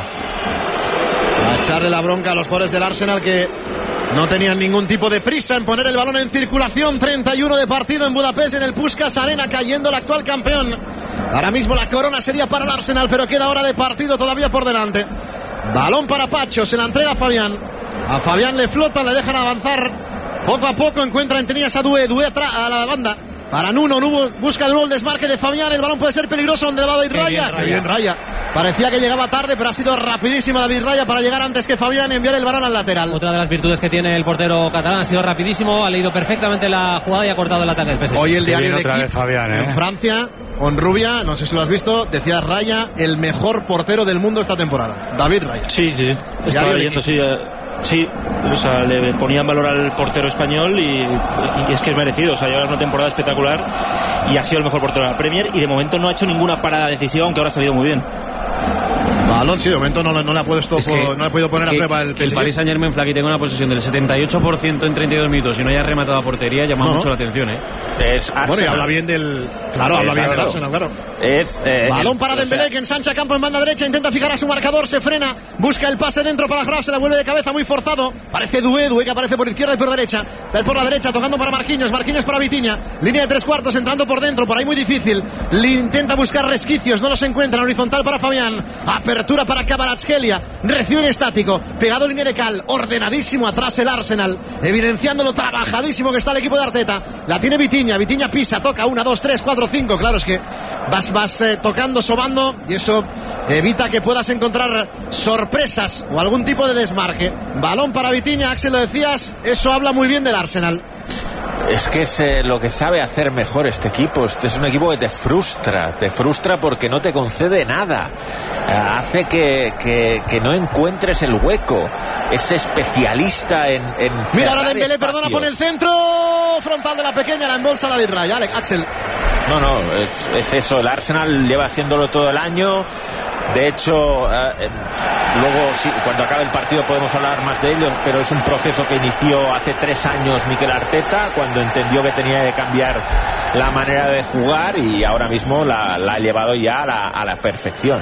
A echarle la bronca a los jugadores del Arsenal que no tenían ningún tipo de prisa en poner el balón en circulación. treinta y uno de partido en Budapest, en el Puskás Arena, cayendo el actual campeón. Ahora mismo la corona sería para el Arsenal, pero queda hora de partido todavía por delante. Balón para Pacho, se la entrega a Fabián. A Fabián le flota, le dejan avanzar. Poco a poco encuentra en tenías a Dué, Dué atrás a la banda. Para Nuno, Nuno busca de nuevo el desmarque de Fabián. El balón puede ser peligroso, donde va David Raya. Bien, Raya. bien Raya. Parecía que llegaba tarde, pero ha sido rapidísimo David Raya para llegar antes que Fabián y enviar el balón al lateral. Otra de las virtudes que tiene el portero catalán, ha sido rapidísimo, ha leído perfectamente la jugada y ha cortado el ataque del P S G. Hoy el diario de otra vez Fabián, ¿eh? en Francia, Honrubia, no sé si lo has visto, decía Raya, el mejor portero del mundo esta temporada. David Raya. Sí, sí, estaba leyendo, sí. Eh... Sí, o sea, le ponían valor al portero español y, y es que es merecido. O sea, lleva una temporada espectacular y ha sido el mejor portero de la Premier y de momento no ha hecho ninguna parada decisiva, aunque ahora ha salido muy bien. Balón, sí, de momento no, no le ha puesto, es que, por, no le ha podido poner que, a prueba el que el Paris Saint Germain, Flaky, tenga una posesión del setenta y ocho por ciento en treinta y dos minutos y no haya rematado a portería, llama no. mucho la atención, ¿eh? Es bueno, y habla bien del... Claro, habla bien del Arsenal, claro. Es, eh, balón el, para Dembélé, o sea, que ensancha campo en banda derecha, intenta fijar a su marcador, se frena, busca el pase dentro para Graf, se la vuelve de cabeza muy forzado. Parece Dué, Dué que aparece por izquierda y por derecha. Está por la derecha, tocando para Marquinhos, Marquinhos para Vitinha. Línea de tres cuartos, entrando por dentro, por ahí muy difícil. Le intenta buscar resquicios, no los encuentra. Horizontal para Fabián. Apertura para Kvaratskhelia. Recibe en estático, pegado línea de cal, ordenadísimo atrás el Arsenal, evidenciando lo trabajadísimo que está el equipo de Arteta. La tiene Vitinha, Vitinha pisa, toca una, dos, tres, cuatro, cinco. Claro, es que vas, vas eh, tocando, sobando, y eso evita que puedas encontrar sorpresas o algún tipo de desmarque. Balón para Vitinha, Axel, lo decías, eso habla muy bien del Arsenal. Es que es eh, lo que sabe hacer mejor este equipo. Este es un equipo que te frustra, te frustra porque no te concede nada. Eh, hace que, que, que no encuentres el hueco. Es especialista en, en mira ahora Dembélé, perdona, pone el centro frontal de la pequeña, la embolsa David Raya. Alex, Axel. No, no, es, es eso. El Arsenal lleva haciéndolo todo el año. De hecho, eh, luego sí, cuando acabe el partido podemos hablar más de ello, pero es un proceso que inició hace tres años Mikel Arteta, cuando entendió que tenía que cambiar la manera de jugar y ahora mismo la, la ha llevado ya a la, a la perfección.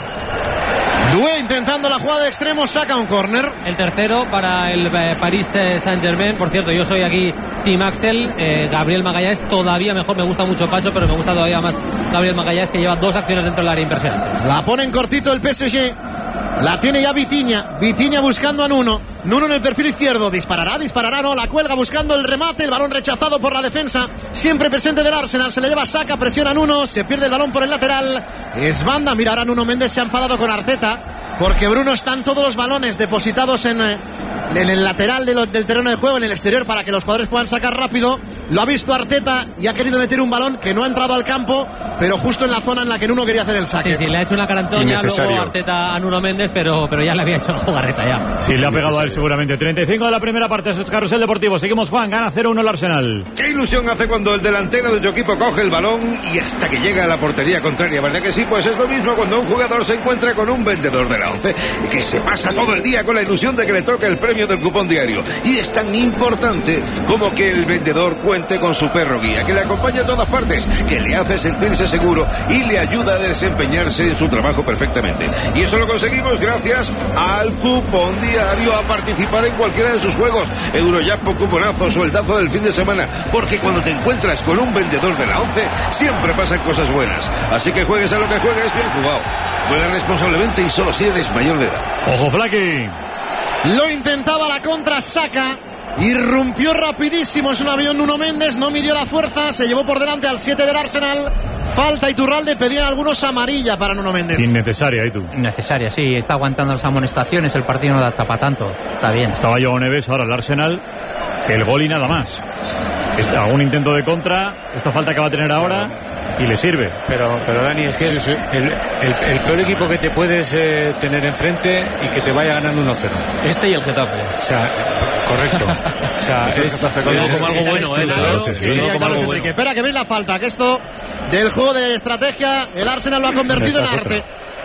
Dué intentando la jugada de extremo, saca un córner. El tercero para el eh, Paris eh, Saint-Germain. Por cierto, yo soy aquí Team Axel. eh, Gabriel Magalhães todavía mejor, me gusta mucho Pacho, pero me gusta todavía más Gabriel Magalhães, que lleva dos acciones dentro del área impresionantes. La pone en cortito el P S G. La tiene ya Vitinha. Vitinha buscando a Nuno. Nuno en el perfil izquierdo. Disparará, disparará, no. La cuelga buscando el remate. El balón rechazado por la defensa. Siempre presente del Arsenal. Se le lleva Saka, presiona a Nuno. Se pierde el balón por el lateral. Es banda. Mira, ahora Nuno Méndez se ha enfadado con Arteta, porque Bruno están todos los balones depositados en, en el lateral de lo, del terreno de juego, en el exterior, para que los jugadores puedan sacar rápido. Lo ha visto Arteta y ha querido meter un balón que no ha entrado al campo, pero justo en la zona en la que Nuno quería hacer el saque. Sí, sí, le ha hecho una carantoña luego Arteta a Nuno Méndez, pero, pero ya le había hecho la jugarreta ya. Sí, le ha pegado a él seguramente. treinta y cinco de la primera parte, eso es Carrusel Deportivo. Seguimos, Juan, gana cero uno el Arsenal. Qué ilusión hace cuando el delantero de tu equipo coge el balón y hasta que llega a la portería contraria, ¿verdad que sí? Pues es lo mismo cuando un jugador se encuentra con un vendedor de la once, que se pasa todo el día con la ilusión de que le toque el premio del cupón diario. Y es tan importante como que el vendedor cuente con su perro guía, que le acompaña a todas partes, que le hace sentirse seguro y le ayuda a desempeñarse en su trabajo perfectamente. Y eso lo conseguimos gracias al cupón diario, a participar en cualquiera de sus juegos, Eurojackpot, cuponazo, sueldazo del fin de semana, porque cuando te encuentras con un vendedor de la once, siempre pasan cosas buenas. Así que juegues a lo que juegues, bien jugado. Juega responsablemente y solo si eres mayor de edad. Ojo, Flaky. Lo intentaba la contra, Saka. Irrumpió rapidísimo, es un avión Nuno Méndez, no midió la fuerza, se llevó por delante al siete del Arsenal. Falta Iturralde, pedían algunos amarilla para Nuno Méndez. Innecesaria, ¿y tú? Innecesaria, sí, está aguantando las amonestaciones, el partido no da tapa tanto, está bien. Estaba Joao Neves, ahora el Arsenal, el gol y nada más. Este, algún intento de contra, esta falta que va a tener ahora. y le sirve. Pero, pero Dani, es que sí, es sí. El, el, el peor equipo que te puedes eh, tener enfrente y que te vaya ganando uno cero. Este y el Getafe. O sea, correcto. O sea, es, es, como algo bueno, ¿eh? Claro, sí, sí, no, como algo bueno. Espera, que veis la falta, que esto del juego de estrategia, el Arsenal lo ha convertido en arte.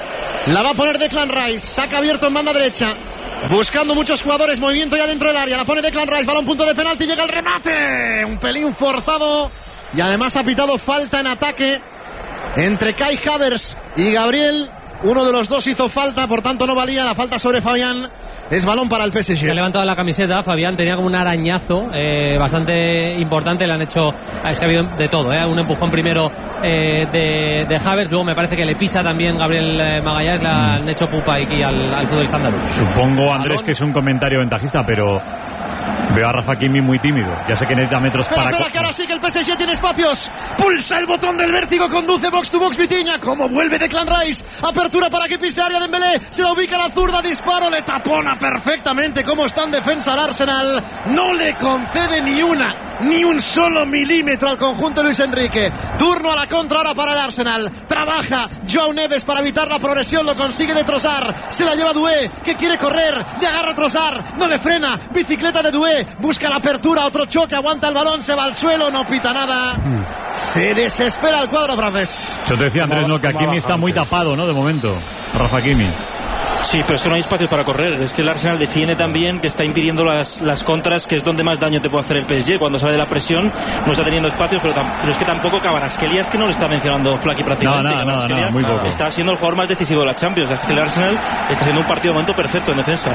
La va a poner Declan Rice, saca abierto en banda derecha. Buscando muchos jugadores, movimiento ya dentro del área. La pone Declan Rice, balón punto de penalti, llega el remate. Un pelín forzado. Y además ha pitado falta en ataque entre Kai Havertz y Gabriel. Uno de los dos hizo falta, por tanto no valía la falta sobre Fabián. Es balón para el P S G. Se ha levantado la camiseta, Fabián tenía como un arañazo eh, bastante importante. Le han hecho, es que ha habido de todo, ¿eh? Un empujón primero eh, de, de Havertz, luego me parece que le pisa también Gabriel eh, Magallanes. Le han hecho pupa aquí al, al fútbol estándar. Supongo, Andrés, que es un comentario ventajista, pero veo a Rafa Kimi muy tímido. Ya sé que necesita metros espera, para... Espera, que ahora sí que el P S G tiene espacios. Pulsa el botón del vértigo, conduce box to box Vitinha. Como vuelve Declan Rice. Apertura para que pise área Dembélé. Se la ubica la zurda, disparo, le tapona perfectamente. Como está en defensa el Arsenal. No le concede ni una, ni un solo milímetro al conjunto Luis Enrique. Turno a la contra ahora para el Arsenal. Trabaja Joao Neves para evitar la progresión. Lo consigue de Trossard. Se la lleva Doué, que quiere correr. Le agarra Trossard. No le frena. Bicicleta de Doué. Busca la apertura, otro choque, aguanta el balón, se va al suelo, no pita nada. Mm. Se desespera el cuadro francés. Yo te decía, Andrés, no, que Hakimi está muy tapado, ¿no? De momento, Rafa Hakimi. Sí, pero es que no hay espacio para correr. Es que el Arsenal defiende también, que está impidiendo las, las contras, que es donde más daño te puede hacer el P S G. Cuando sale de la presión, no está teniendo espacios, pero, tam, pero es que tampoco Kvaratskhelia, es que no le está mencionando Flaky prácticamente. No, no, no, no, muy poco. Está siendo el jugador más decisivo de la Champions. Es que el Arsenal está haciendo un partido de momento perfecto en defensa.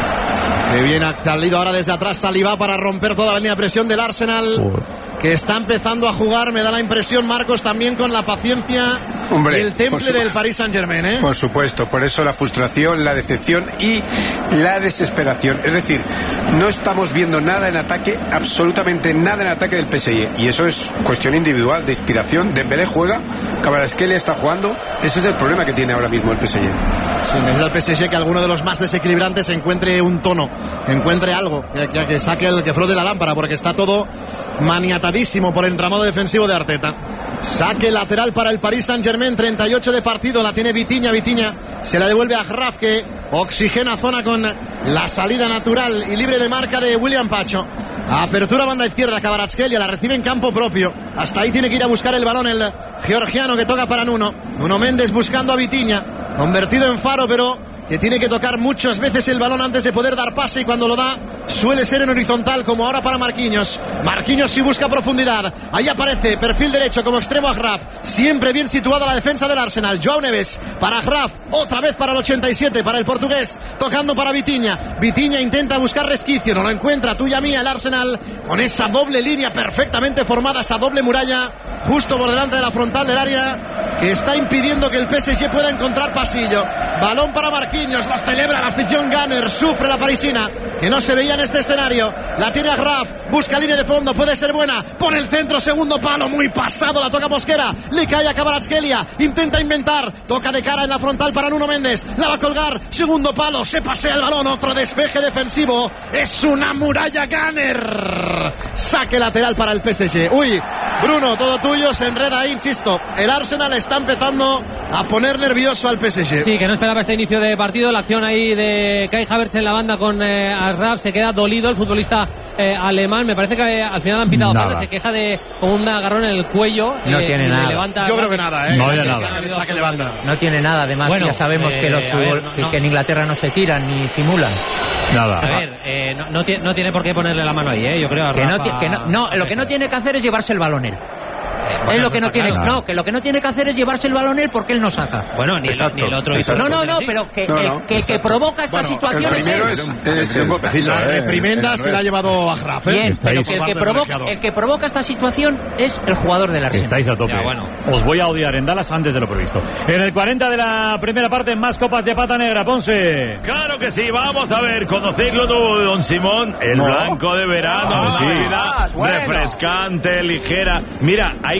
Que bien ha salido ahora desde atrás Saliba para romper toda la línea de presión del Arsenal. Joder. Que está empezando a jugar, me da la impresión, Marcos, también con la paciencia. Hombre, y el temple su... del Paris Saint-Germain, ¿eh? Por supuesto, por eso la frustración, la decepción y la desesperación. Es decir, no estamos viendo nada en ataque, absolutamente nada en ataque del P S G. Y eso es cuestión individual, de inspiración. Dembélé juega, Kvaratskhelia está jugando. Ese es el problema que tiene ahora mismo el P S G. Sí, necesita el P S G que alguno de los más desequilibrantes encuentre un tono, encuentre algo, ya que saque el que flote la lámpara, porque está todo maniatadísimo por el entramado defensivo de Arteta. Saque lateral para el Paris Saint-Germain, treinta y ocho de partido, la tiene Vitinha, Vitinha se la devuelve a Graf, que oxigena zona con la salida natural y libre de marca de William Pacho. Apertura banda izquierda, Kvaratskhelia la recibe en campo propio. Hasta ahí tiene que ir a buscar el balón el georgiano, que toca para Nuno. Nuno Méndez buscando a Vitinha, convertido en faro, pero que tiene que tocar muchas veces el balón antes de poder dar pase, y cuando lo da suele ser en horizontal, como ahora para Marquinhos. Marquinhos sí busca profundidad, ahí aparece perfil derecho como extremo a Graf, siempre bien situada la defensa del Arsenal. Joao Neves para Graf, otra vez para el ochenta y siete, para el portugués, tocando para Vitinha. Vitinha intenta buscar resquicio, no lo encuentra, tuya mía el Arsenal, con esa doble línea perfectamente formada, esa doble muralla justo por delante de la frontal del área, que está impidiendo que el P S G pueda encontrar pasillo. Balón para Marquinhos, lo celebra la afición Gunner, sufre la parisina, que no se veía en este escenario. La tiene a Graf, busca línea de fondo, puede ser buena, pone el centro, segundo palo, muy pasado, la toca Mosquera, le cae a Kvaratskhelia, intenta inventar, toca de cara en la frontal para Nuno Méndez, la va a colgar, segundo palo, se pasea el balón, otro despeje defensivo, es una muralla Gunner. Saque lateral para el P S G. Uy, Bruno, todo tuyo, se enreda ahí, insisto, el Arsenal está empezando a poner nervioso al P S G. Sí, que no esperaba este inicio de partido, la acción ahí de Kai Havertz en la banda con eh, Ashraf, se queda dolido el futbolista eh, alemán, me parece que eh, al final han pitado falta, se queja de con un agarrón en el cuello. No eh, tiene nada. Levanta, Yo creo que nada, ¿eh? No hay nada. Saque de banda. No tiene nada, además bueno, ya sabemos eh, que, los fútbol, ver, no, que en Inglaterra no se tiran ni simulan. Nada. A ver, eh, no, no, tiene, no tiene por qué ponerle la mano ahí, ¿eh? Yo creo a que Rafa, no, que no, no, lo que no tiene que hacer es llevarse el balón él. Bueno, es lo que no tiene, claro. no, que lo que no tiene que hacer es llevarse el balón él, porque él no saca. Bueno, ni, exacto, el, ni el otro. No, no, no, pero que no, no, el, que, el que provoca esta bueno, situación es él. Es, es el golpecito, la reprimenda eh, se la ha llevado a Graf. ¿eh? Bien, pero que el que provoca, el que provoca esta situación es el jugador del Arsenal. Estáis a tope. Ya, bueno. Os voy a odiar en Dallas antes de lo previsto. En el cuarenta de la primera parte, más copas de pata negra, Ponce. Claro que sí, vamos a ver, conocedlo tú, don Simón, el no. blanco de verano, ah, sí, bueno. refrescante, ligera. Mira, hay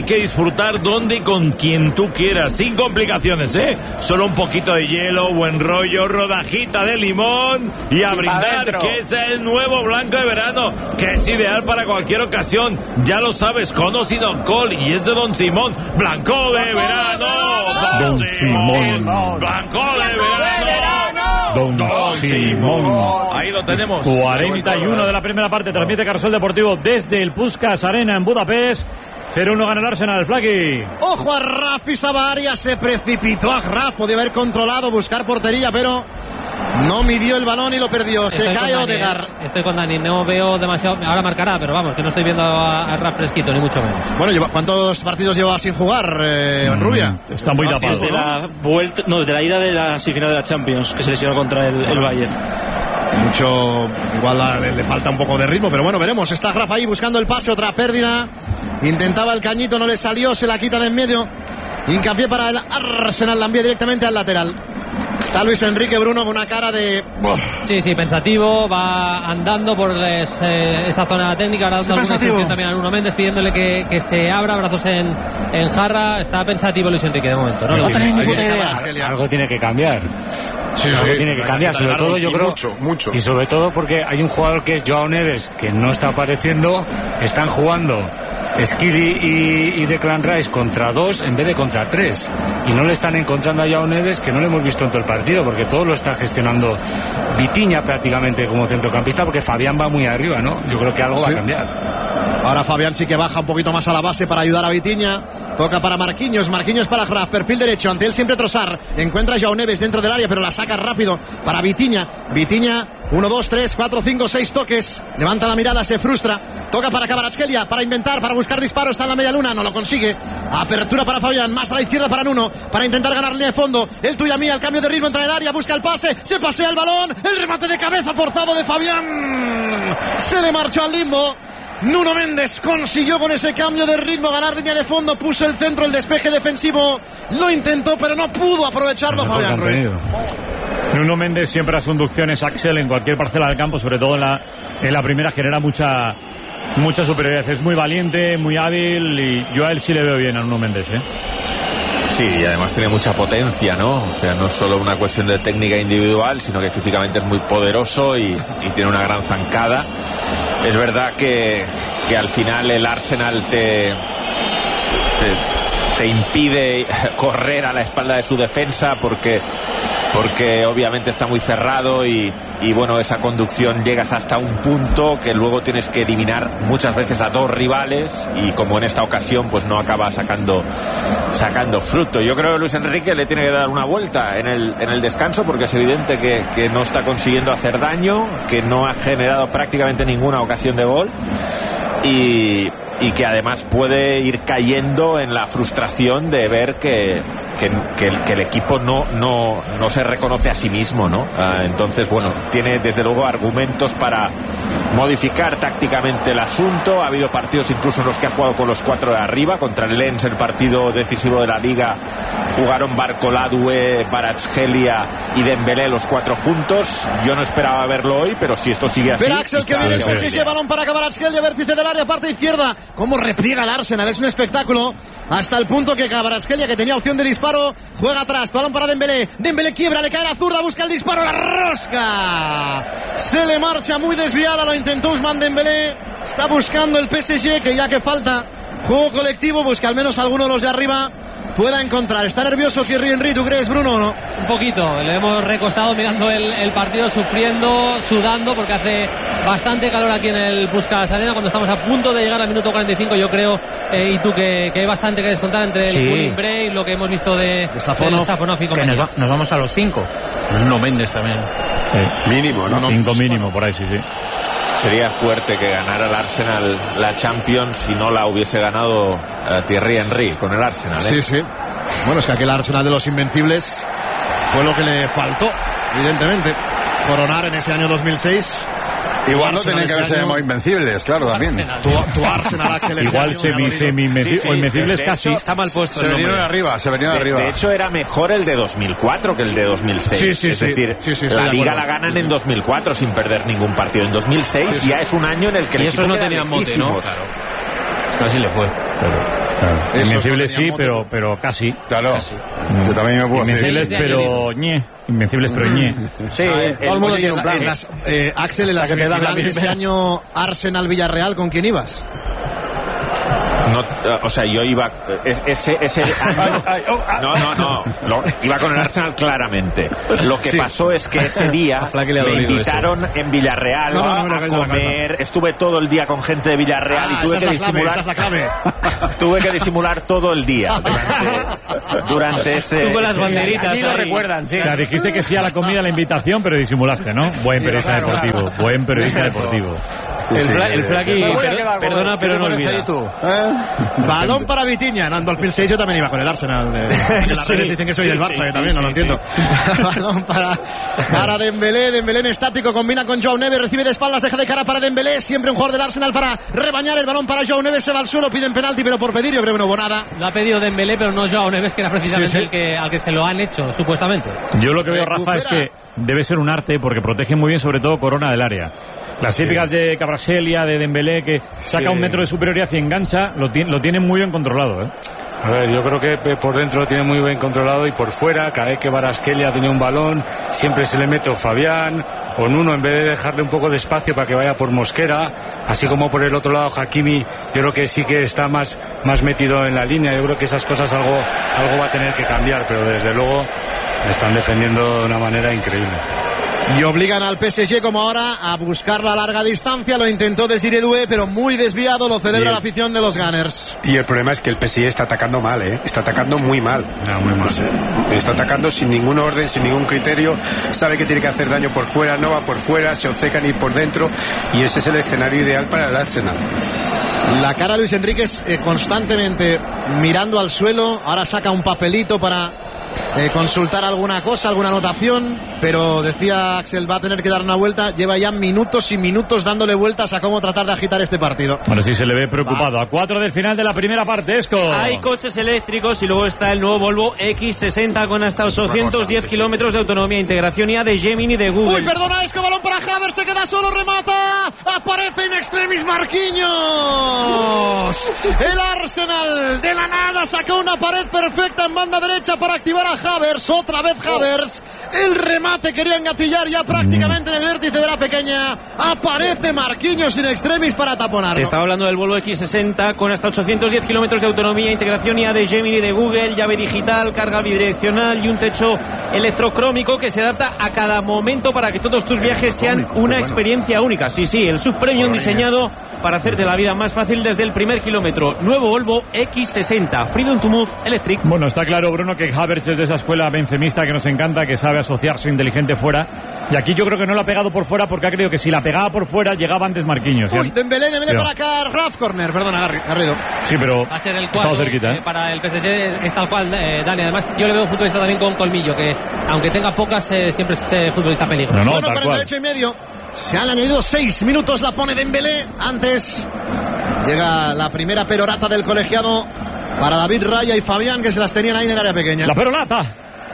hay que disfrutar donde y con quien tú quieras, sin complicaciones, ¿eh? Solo un poquito de hielo, buen rollo, rodajita de limón y a brindar, que es el nuevo blanco de verano, que es ideal para cualquier ocasión. Ya lo sabes, conocido Col y es de Don Simón. Blanco de verano, Don Simón. Blanco de verano, Don, Don Simón. Ahí lo tenemos. cuarenta y uno de la primera parte, transmite Carsol Deportivo desde el Puskás Arena en Budapest. cero uno gana el Arsenal, Flaky. Ojo a Rafi Savaria, se precipitó a Raf, podía haber controlado, buscar portería, pero no midió el balón y lo perdió. Se estoy cae con Odegaard. Dani, eh. Estoy con Dani, no veo demasiado. Ahora marcará, pero vamos, que no estoy viendo a, a Raf fresquito, ni mucho menos. Bueno, lleva, ¿cuántos partidos lleva sin jugar, eh, mm, Rubia? Está muy tapado. Desde ¿no? la vuelta, no, desde la ida de la semifinal de la Champions, que se lesionó contra el, el Bayern. Mucho, igual le, le falta un poco de ritmo, pero bueno, veremos. Está Rafa ahí buscando el pase, otra pérdida. Intentaba el cañito, no le salió, se la quita de en medio. Hincapié para el Arsenal, la envía directamente al lateral. Está Luis Enrique, Bruno, con una cara de... Sí, sí, pensativo, va andando por les, eh, esa zona técnica, ahora dando alguna instrucción también a Nuno Méndez, pidiéndole que, que se abra, brazos en, en jarra. Está pensativo Luis Enrique de momento, ¿no? No, no tiene tiene ninguna idea. Algo tiene que cambiar. Sí, algo sí, tiene que cambiar, sobre todo yo creo... Mucho, mucho. Y sobre todo porque hay un jugador que es Joao Neves, que no está apareciendo, están jugando Skiri y, y Declan Rice contra dos en vez de contra tres, y no le están encontrando a Joao Neves, que no le hemos visto en todo el partido, porque todo lo está gestionando Vitinha prácticamente como centrocampista, porque Fabián va muy arriba, ¿no? Yo creo que algo sí va a cambiar. Ahora Fabián sí que baja un poquito más a la base para ayudar a Vitinha. Toca para Marquinhos, Marquinhos para Graf, perfil derecho, ante él siempre Trossard. Encuentra a Joao Neves dentro del área, pero la saca rápido para Vitinha. Vitinha, uno, dos, tres, cuatro, cinco, seis toques. Levanta la mirada, se frustra. Toca para Kvaratskhelia, para inventar, para buscar disparo. Está en la media luna, no lo consigue. Apertura para Fabián, más a la izquierda para Nuno, para intentar ganar línea de fondo. El tuya mía, el cambio de ritmo, entra en el área, busca el pase, se pasea el balón. El remate de cabeza forzado de Fabián. Se le marchó al limbo. Nuno Méndez consiguió con ese cambio de ritmo ganar línea de fondo, puso el centro, el despeje defensivo, lo intentó pero no pudo aprovecharlo Fabián Ruiz. Nuno Méndez siempre a sus inducciones, Axel, en cualquier parcela del campo, sobre todo en la, en la primera, genera mucha mucha superioridad, es muy valiente, muy hábil, y yo a él sí le veo bien a Nuno Méndez, ¿eh? Sí, y además tiene mucha potencia, ¿no? O sea, no es solo una cuestión de técnica individual, sino que físicamente es muy poderoso y, y tiene una gran zancada. Es verdad que, que al final el Arsenal te, te, te impide correr a la espalda de su defensa porque, porque obviamente está muy cerrado y, y bueno, esa conducción llegas hasta un punto que luego tienes que eliminar muchas veces a dos rivales y como en esta ocasión pues no acaba sacando sacando fruto. Yo creo que Luis Enrique le tiene que dar una vuelta en el, en el descanso porque es evidente que, que no está consiguiendo hacer daño, que no ha generado prácticamente ninguna ocasión de gol y, y que además puede ir cayendo en la frustración de ver que, que, que, el, que el equipo no, no, no se reconoce a sí mismo, ¿no? Ah, entonces, bueno, tiene desde luego argumentos para modificar tácticamente el asunto. Ha habido partidos incluso en los que ha jugado con los cuatro de arriba. Contra el Lens, el partido decisivo de la Liga, jugaron Barcoladue, Kvaratskhelia y Dembélé los cuatro juntos. Yo no esperaba verlo hoy, pero si esto sigue así... Pero Axel, que viene el se balón para Kvaratskhelia, vértice del área, parte izquierda. Cómo repliega el Arsenal, es un espectáculo. Hasta el punto que Kvaratskhelia, que tenía opción de disparo, juega atrás, balón para Dembélé. Dembélé quiebra, le cae la zurda, busca el disparo, la rosca. Se le marcha muy desviada, lo intentó Ousmane Dembélé. Está buscando el P S G, que ya que falta juego colectivo, pues que al menos alguno de los de arriba pueda encontrar. Está nervioso Thierry Henry, ¿tú crees, Bruno, o no? Un poquito, le hemos recostado mirando el, el partido, sufriendo, sudando, porque hace bastante calor aquí en el Puskás Arena, cuando estamos a punto de llegar al minuto cuarenta y cinco, yo creo, eh, y tú, que, que hay bastante que descontar entre el Coulibray y lo que hemos visto de, de Safonov y que nos, va, nos vamos a los cinco. Nuno Méndez también. Sí. Mínimo, ¿no? Cinco mínimo, por ahí, sí, sí. Sería fuerte que ganara el Arsenal la Champions si no la hubiese ganado uh, Thierry Henry con el Arsenal, ¿eh? Sí, sí. Bueno, es que aquel Arsenal de los Invencibles fue lo que le faltó, evidentemente. Coronar en ese año dos mil seis. Igual no tenían que haberse llamado Invencibles, claro, también. Tu, tu Arsenal, Axel. Igual semi, semi, sí, sí, o Invencibles de casi. Hecho, está mal puesto. Se vinieron arriba, se vinieron de, arriba. De hecho, era mejor el de dos mil cuatro que el de dos mil seis. Sí, sí, es sí. decir, sí, sí, la Liga la ganan en dos mil cuatro sin perder ningún partido. En dos mil seis sí, sí. ya es un año en el que y el esos no tenían mote, ¿no? Claro. Así le fue. Claro. Invencibles sí, pero, pero casi. Claro. Casi. Yo también me puedo Invencibles, decir. pero ñe. Invencibles, pero ñe. Sí, ver, todo el mundo tiene un plan. En las, eh, Axel, en la semifinal de ese año Arsenal-Villarreal, ¿con quién ibas? No, o sea, yo iba ese ese año, no, no, no, lo, iba con el Arsenal claramente. Lo que sí. pasó es que ese día me invitaron eso. en Villarreal no, no, no, no, a comer. Estuve todo el día con gente de Villarreal ah, y tuve que disimular. Clave, tuve que disimular todo el día durante, durante ese. Tú con las banderitas. Así lo recuerdan, sí. O sea, dijiste que sí a la comida, a la invitación, pero disimulaste, ¿no? Buen periodista claro, deportivo, claro. buen periodista deportivo. El, fla, el Flaqui, per, perdona, pero no olvida. ¿Eh? Balón para Vitinha. No, en dos mil seis yo también iba con el Arsenal. De, de las sí, redes dicen que soy sí, del Barça, sí, que también, sí, no lo sí, entiendo. Sí. Balón para, para Dembélé. Dembélé en estático, combina con Joao Neves, recibe de espaldas, deja de cara para Dembélé. Siempre un jugador del Arsenal para rebañar el balón para Joao Neves. Se va al suelo, piden penalti, pero por pedir, yo creo que no hubo nada. Lo ha pedido Dembélé, pero no Joao Neves, que era precisamente sí, sí. el que al que se lo han hecho, supuestamente. Yo lo que veo, Rafa, es que debe ser un arte porque protege muy bien, sobre todo Corona del área. Las típicas sí. de Kvaratskhelia, de Dembélé, que saca sí. un metro de superioridad y engancha, lo, tiene, lo tiene muy bien controlado, ¿eh? A ver, yo creo que por dentro lo tiene muy bien controlado y por fuera, cada vez que Kvaratskhelia tiene un balón, siempre se le mete o Fabián o Nuno, en vez de dejarle un poco de espacio para que vaya por Mosquera, así como por el otro lado Hakimi, yo creo que sí que está más, más metido en la línea. Yo creo que esas cosas algo, algo va a tener que cambiar, pero desde luego están defendiendo de una manera increíble. Y obligan al P S G como ahora a buscar la larga distancia. Lo intentó Desiré Doué, pero muy desviado. Lo celebra el, la afición de los Gunners. Y el problema es que el P S G está atacando mal, ¿eh? Está atacando muy mal. No, muy mal. Está atacando sin ningún orden, sin ningún criterio. Sabe que tiene que hacer daño por fuera, no va por fuera, se obcecan ir por dentro. Y ese es el escenario ideal para el Arsenal. La cara de Luis Enríquez eh, constantemente mirando al suelo. Ahora saca un papelito para eh, consultar alguna cosa, alguna anotación, pero decía Axel, va a tener que dar una vuelta. Lleva ya minutos y minutos dándole vueltas a cómo tratar de agitar este partido. Bueno, sí se le ve preocupado. A cuatro del final de la primera parte, Esco. Hay coches eléctricos y luego está el nuevo Volvo equis sesenta con hasta ochocientos diez kilómetros de autonomía, integración I A de Gemini de Google. Uy, perdona, Esco, balón para Havertz, se queda solo, remata. Aparece in extremis Marquinhos. El Arsenal de la nada sacó una pared perfecta en banda derecha para activar a Havertz. Otra vez Havertz. El remate quería engatillar ya prácticamente en el vértice de la pequeña. Aparece Marquinhos in extremis para taponar. Estaba hablando del Volvo equis sesenta con hasta ochocientos diez kilómetros de autonomía, integración I A de Gemini de Google, llave digital, carga bidireccional y un techo electrocrómico que se adapta a cada momento para que todos tus viajes sean una experiencia única. Sí, sí, el sub premium diseñado para hacerte la vida más fácil desde el primer kilómetro. Nuevo Volvo equis sesenta, Freedom to Move Electric. Bueno, está claro, Bruno, que Havertz es de esa escuela benzemista que nos encanta, que sabe asociarse inteligente fuera. Y aquí yo creo que no la ha pegado por fuera porque ha creído que si la pegaba por fuera llegaba antes Marquinhos. Uy, Dembélé, Dembélé para acá, Raf Corner, perdona, Garrido. Sí, pero va a ser el cuarto cerquita, ¿eh? Para el P S G es tal cual, eh, Dani. Además, yo le veo un futbolista también con colmillo, que aunque tenga pocas, eh, siempre es eh, futbolista peligroso. No, no, bueno, cuarenta y ocho y medio. Se han añadido seis minutos, la pone Dembélé. Antes llega la primera perorata del colegiado para David Raya y Fabián, que se las tenían ahí en el área pequeña. ¡La perorata!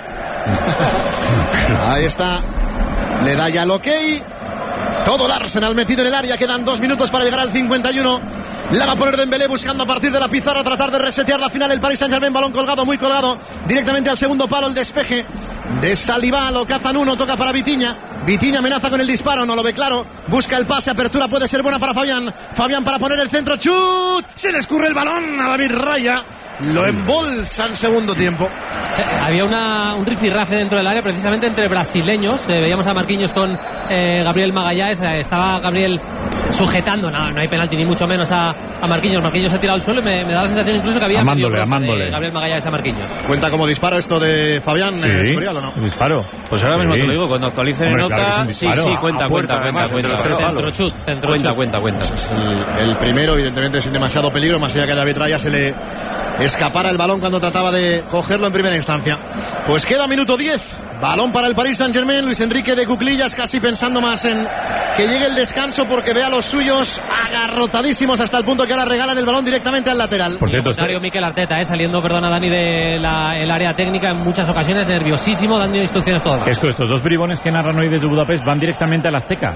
Ahí está. Le da ya el ok. Todo el Arsenal metido en el área. Quedan dos minutos para llegar al cincuenta y uno. La va a poner Dembélé buscando a partir de la pizarra tratar de resetear la final. El Paris Saint-Germain, balón colgado, muy colgado. Directamente al segundo palo, el despeje de Saliba. Lo cazan uno, toca para Vitinha. Vitinha amenaza con el disparo, no lo ve claro. Busca el pase, apertura puede ser buena para Fabián. Fabián para poner el centro, chut. Se le escurre el balón a David Raya. Lo embolsa en segundo tiempo. Sí, había una, un rifirrafe dentro del área, precisamente entre brasileños. Eh, veíamos a Marquinhos con eh, Gabriel Magalhães. Eh, estaba Gabriel sujetando, no, no hay penalti ni mucho menos a, a Marquinhos. Marquinhos se ha tirado al suelo y me, me da la sensación incluso que había amándole, amándole. Eh, Gabriel Magalhães a Marquinhos. ¿Cuenta como disparo esto de Fabián? Sí, eh, Escorial, ¿o no? Disparo. Pues ahora mismo sí. Te lo digo, cuando actualicen en nota, claro, sí, sí, cuenta, cuenta, cuenta, cuenta. Centro chut, centro cuenta, cuenta, cuenta. El, el primero, evidentemente, sin demasiado peligro, más allá que a David Raya se le escapara el balón cuando trataba de cogerlo en primera instancia. Pues queda minuto diez. Balón para el Paris Saint-Germain. Luis Enrique de cuclillas, casi pensando más en que llegue el descanso porque ve a los suyos agarrotadísimos hasta el punto que ahora regalan el balón directamente al lateral. Por cierto, Mario Mikel Arteta, eh, saliendo, perdona Dani, de la, el área técnica en muchas ocasiones, nerviosísimo, dando instrucciones todo. Esto, estos dos bribones que narran hoy desde Budapest van directamente al Azteca.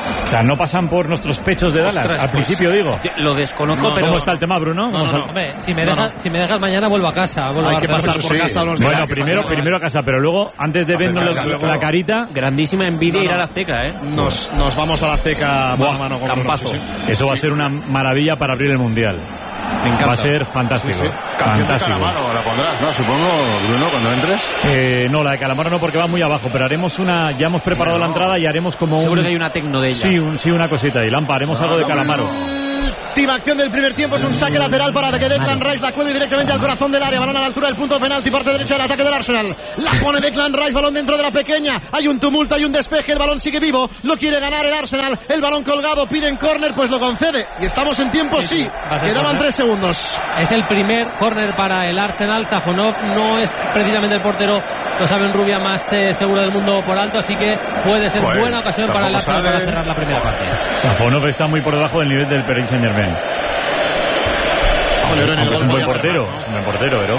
O sea, no pasan por nuestros pechos de Dallas. Ostras, Al pues, principio digo. Lo desconozco, No, pero... ¿Cómo está el tema, Bruno? No, no, no. Hombre, si me, dejas, si me dejas mañana vuelvo a casa. Vuelvo Hay a que pasar por casa unos días. Bueno, primero, primero a casa, pero luego, antes de vernos la, la carita... Grandísima envidia No, no. ir a la Azteca, ¿eh? Nos, nos vamos a la Azteca mano a mano con campazo. Bruno, sí, sí. Eso va a ser una maravilla para abrir el Mundial. Me encanta. Va a ser fantástico. Sí, sí. Canción de Fantástico. Calamaro la pondrás, ¿no? Supongo, Bruno, cuando entres. Eh, no, la de Calamaro no, porque va muy abajo, pero haremos una... Ya hemos preparado No. la entrada y haremos como Seguro un... que hay una tecno de ella. Sí, un, sí, una cosita. Y Lampa, haremos algo de Calamaro. Última acción del primer tiempo, es un saque lateral para que Declan Rice la cuelgue directamente al corazón del área, balón a la altura del punto de penalti, parte derecha del ataque del Arsenal, la pone Declan Rice, balón dentro de la pequeña, hay un tumulto, hay un despeje, el balón sigue vivo, lo quiere ganar el Arsenal, el balón colgado, piden córner, pues lo concede, y estamos en tiempo, sí, sí, va a ser quedaban córner. tres segundos. Es el primer córner para el Arsenal. Safonov no es precisamente el portero, lo sabe un Rubia, más eh, seguro del mundo por alto, así que puede ser Joder, buena ocasión para el tampoco Arsenal sabe. para cerrar la primera parte. Safonov está muy por debajo del nivel del Paris Saint-Germain. Pero en el Aunque es gol un buen vaya portero, remate, ¿no? es un buen portero, pero...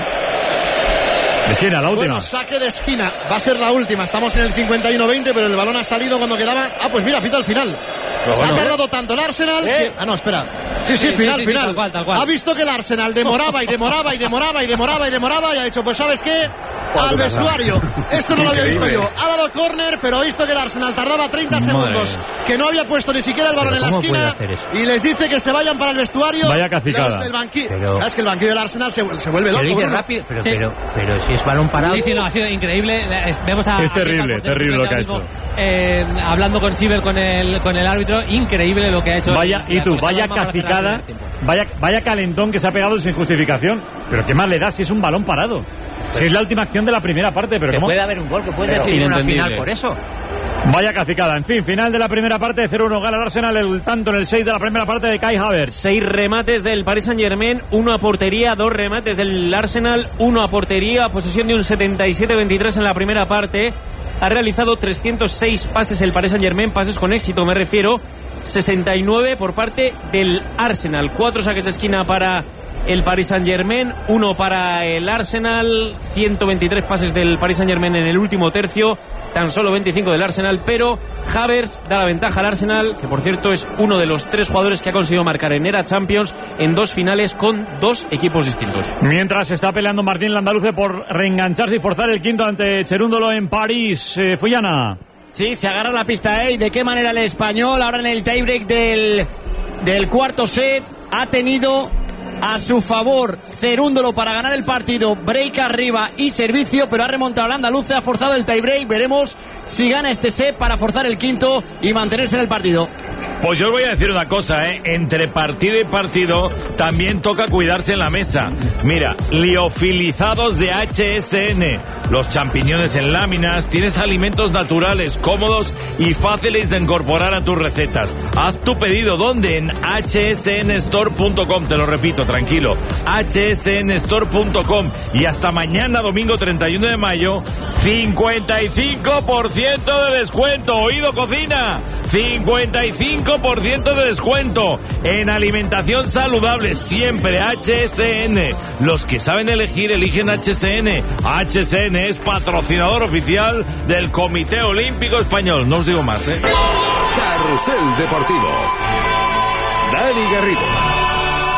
Esquina, la última. Bueno, saque de esquina, va a ser la última, estamos en el cincuenta y uno veinte, pero el balón ha salido cuando quedaba... Ah, pues mira, pita al final. Pero Se bueno. ha tardado tanto el Arsenal que... Ah, no, espera. Sí, sí, Sí, sí, final, sí, sí, final. tal cual, tal cual. Ha visto que el Arsenal demoraba y demoraba y demoraba y demoraba y demoraba y ha dicho, pues ¿sabes qué? Al vestuario. Esto no lo había visto Increíble. yo. Ha dado córner, pero ha visto que el Arsenal tardaba treinta segundos, que no había puesto ni siquiera el balón Pero en la ¿cómo puede esquina hacer eso? y les dice que se vayan para el vestuario. Vaya cacicada. Los del banquillo. Pero- Es que el banquillo del Arsenal se, se vuelve Pero loco. dice Bruno. rápido, pero, Sí. pero, pero si es balón parado. Sí, sí, no, ha sido increíble. Es- Vemos a, Es a terrible, Ricardo terrible lo que ha Portero, hecho. eh, hablando con Sibel, con el, con el árbitro. Increíble lo que ha hecho. Vaya, y tú, Porque vaya estaba para cerrar el cacicada, primer tiempo. vaya, vaya calentón que se ha pegado sin justificación. Pero qué más le da si es un balón parado. Si es la última acción de la primera parte, pero Que ¿cómo? puede haber un gol, que puede Pero decidir una inentendible. final por eso. Vaya cacicada. En fin, final de la primera parte, cero uno gana el Arsenal, el tanto en el seis de la primera parte de Kai Havertz. Seis remates del Paris Saint-Germain, uno a portería, dos remates del Arsenal, uno a portería, posesión de un setenta y siete veintitrés en la primera parte. Ha realizado trescientos seis pases el Paris Saint-Germain, pases con éxito me refiero, sesenta y nueve por parte del Arsenal. Cuatro saques de esquina para el Paris Saint-Germain, uno para el Arsenal, ciento veintitrés pases del Paris Saint-Germain en el último tercio, tan solo veinticinco del Arsenal, pero Havertz da la ventaja al Arsenal, que por cierto es uno de los tres jugadores que ha conseguido marcar en era Champions en dos finales con dos equipos distintos. Mientras está peleando Martín Landaluce por reengancharse y forzar el quinto ante Cherúndolo en París. Eh, Fullana. Sí, se agarra la pista, ¿eh? ¿Y de qué manera el español ahora en el tiebreak del, del cuarto set ha tenido a su favor Cerúndolo para ganar el partido, break arriba y servicio, pero ha remontado al andaluce, ha forzado el tiebreak, veremos si gana este set para forzar el quinto y mantenerse en el partido. Pues yo os voy a decir una cosa, ¿eh? Entre partido y partido también toca cuidarse en la mesa. Mira, liofilizados de H S N, los champiñones en láminas, tienes alimentos naturales, cómodos y fáciles de incorporar a tus recetas. Haz tu pedido, ¿dónde? En h s n store punto com, te lo repito, tranquilo, h s n store punto com, y hasta mañana, domingo treinta y uno de mayo, cincuenta y cinco por ciento de descuento. ¿Oído, cocina? cincuenta y cinco por ciento de descuento en alimentación saludable, siempre H S N. Los que saben elegir, eligen H S N. H S N es patrocinador oficial del Comité Olímpico Español. No os digo más, ¿eh? Carrusel Deportivo. Dani Garrido.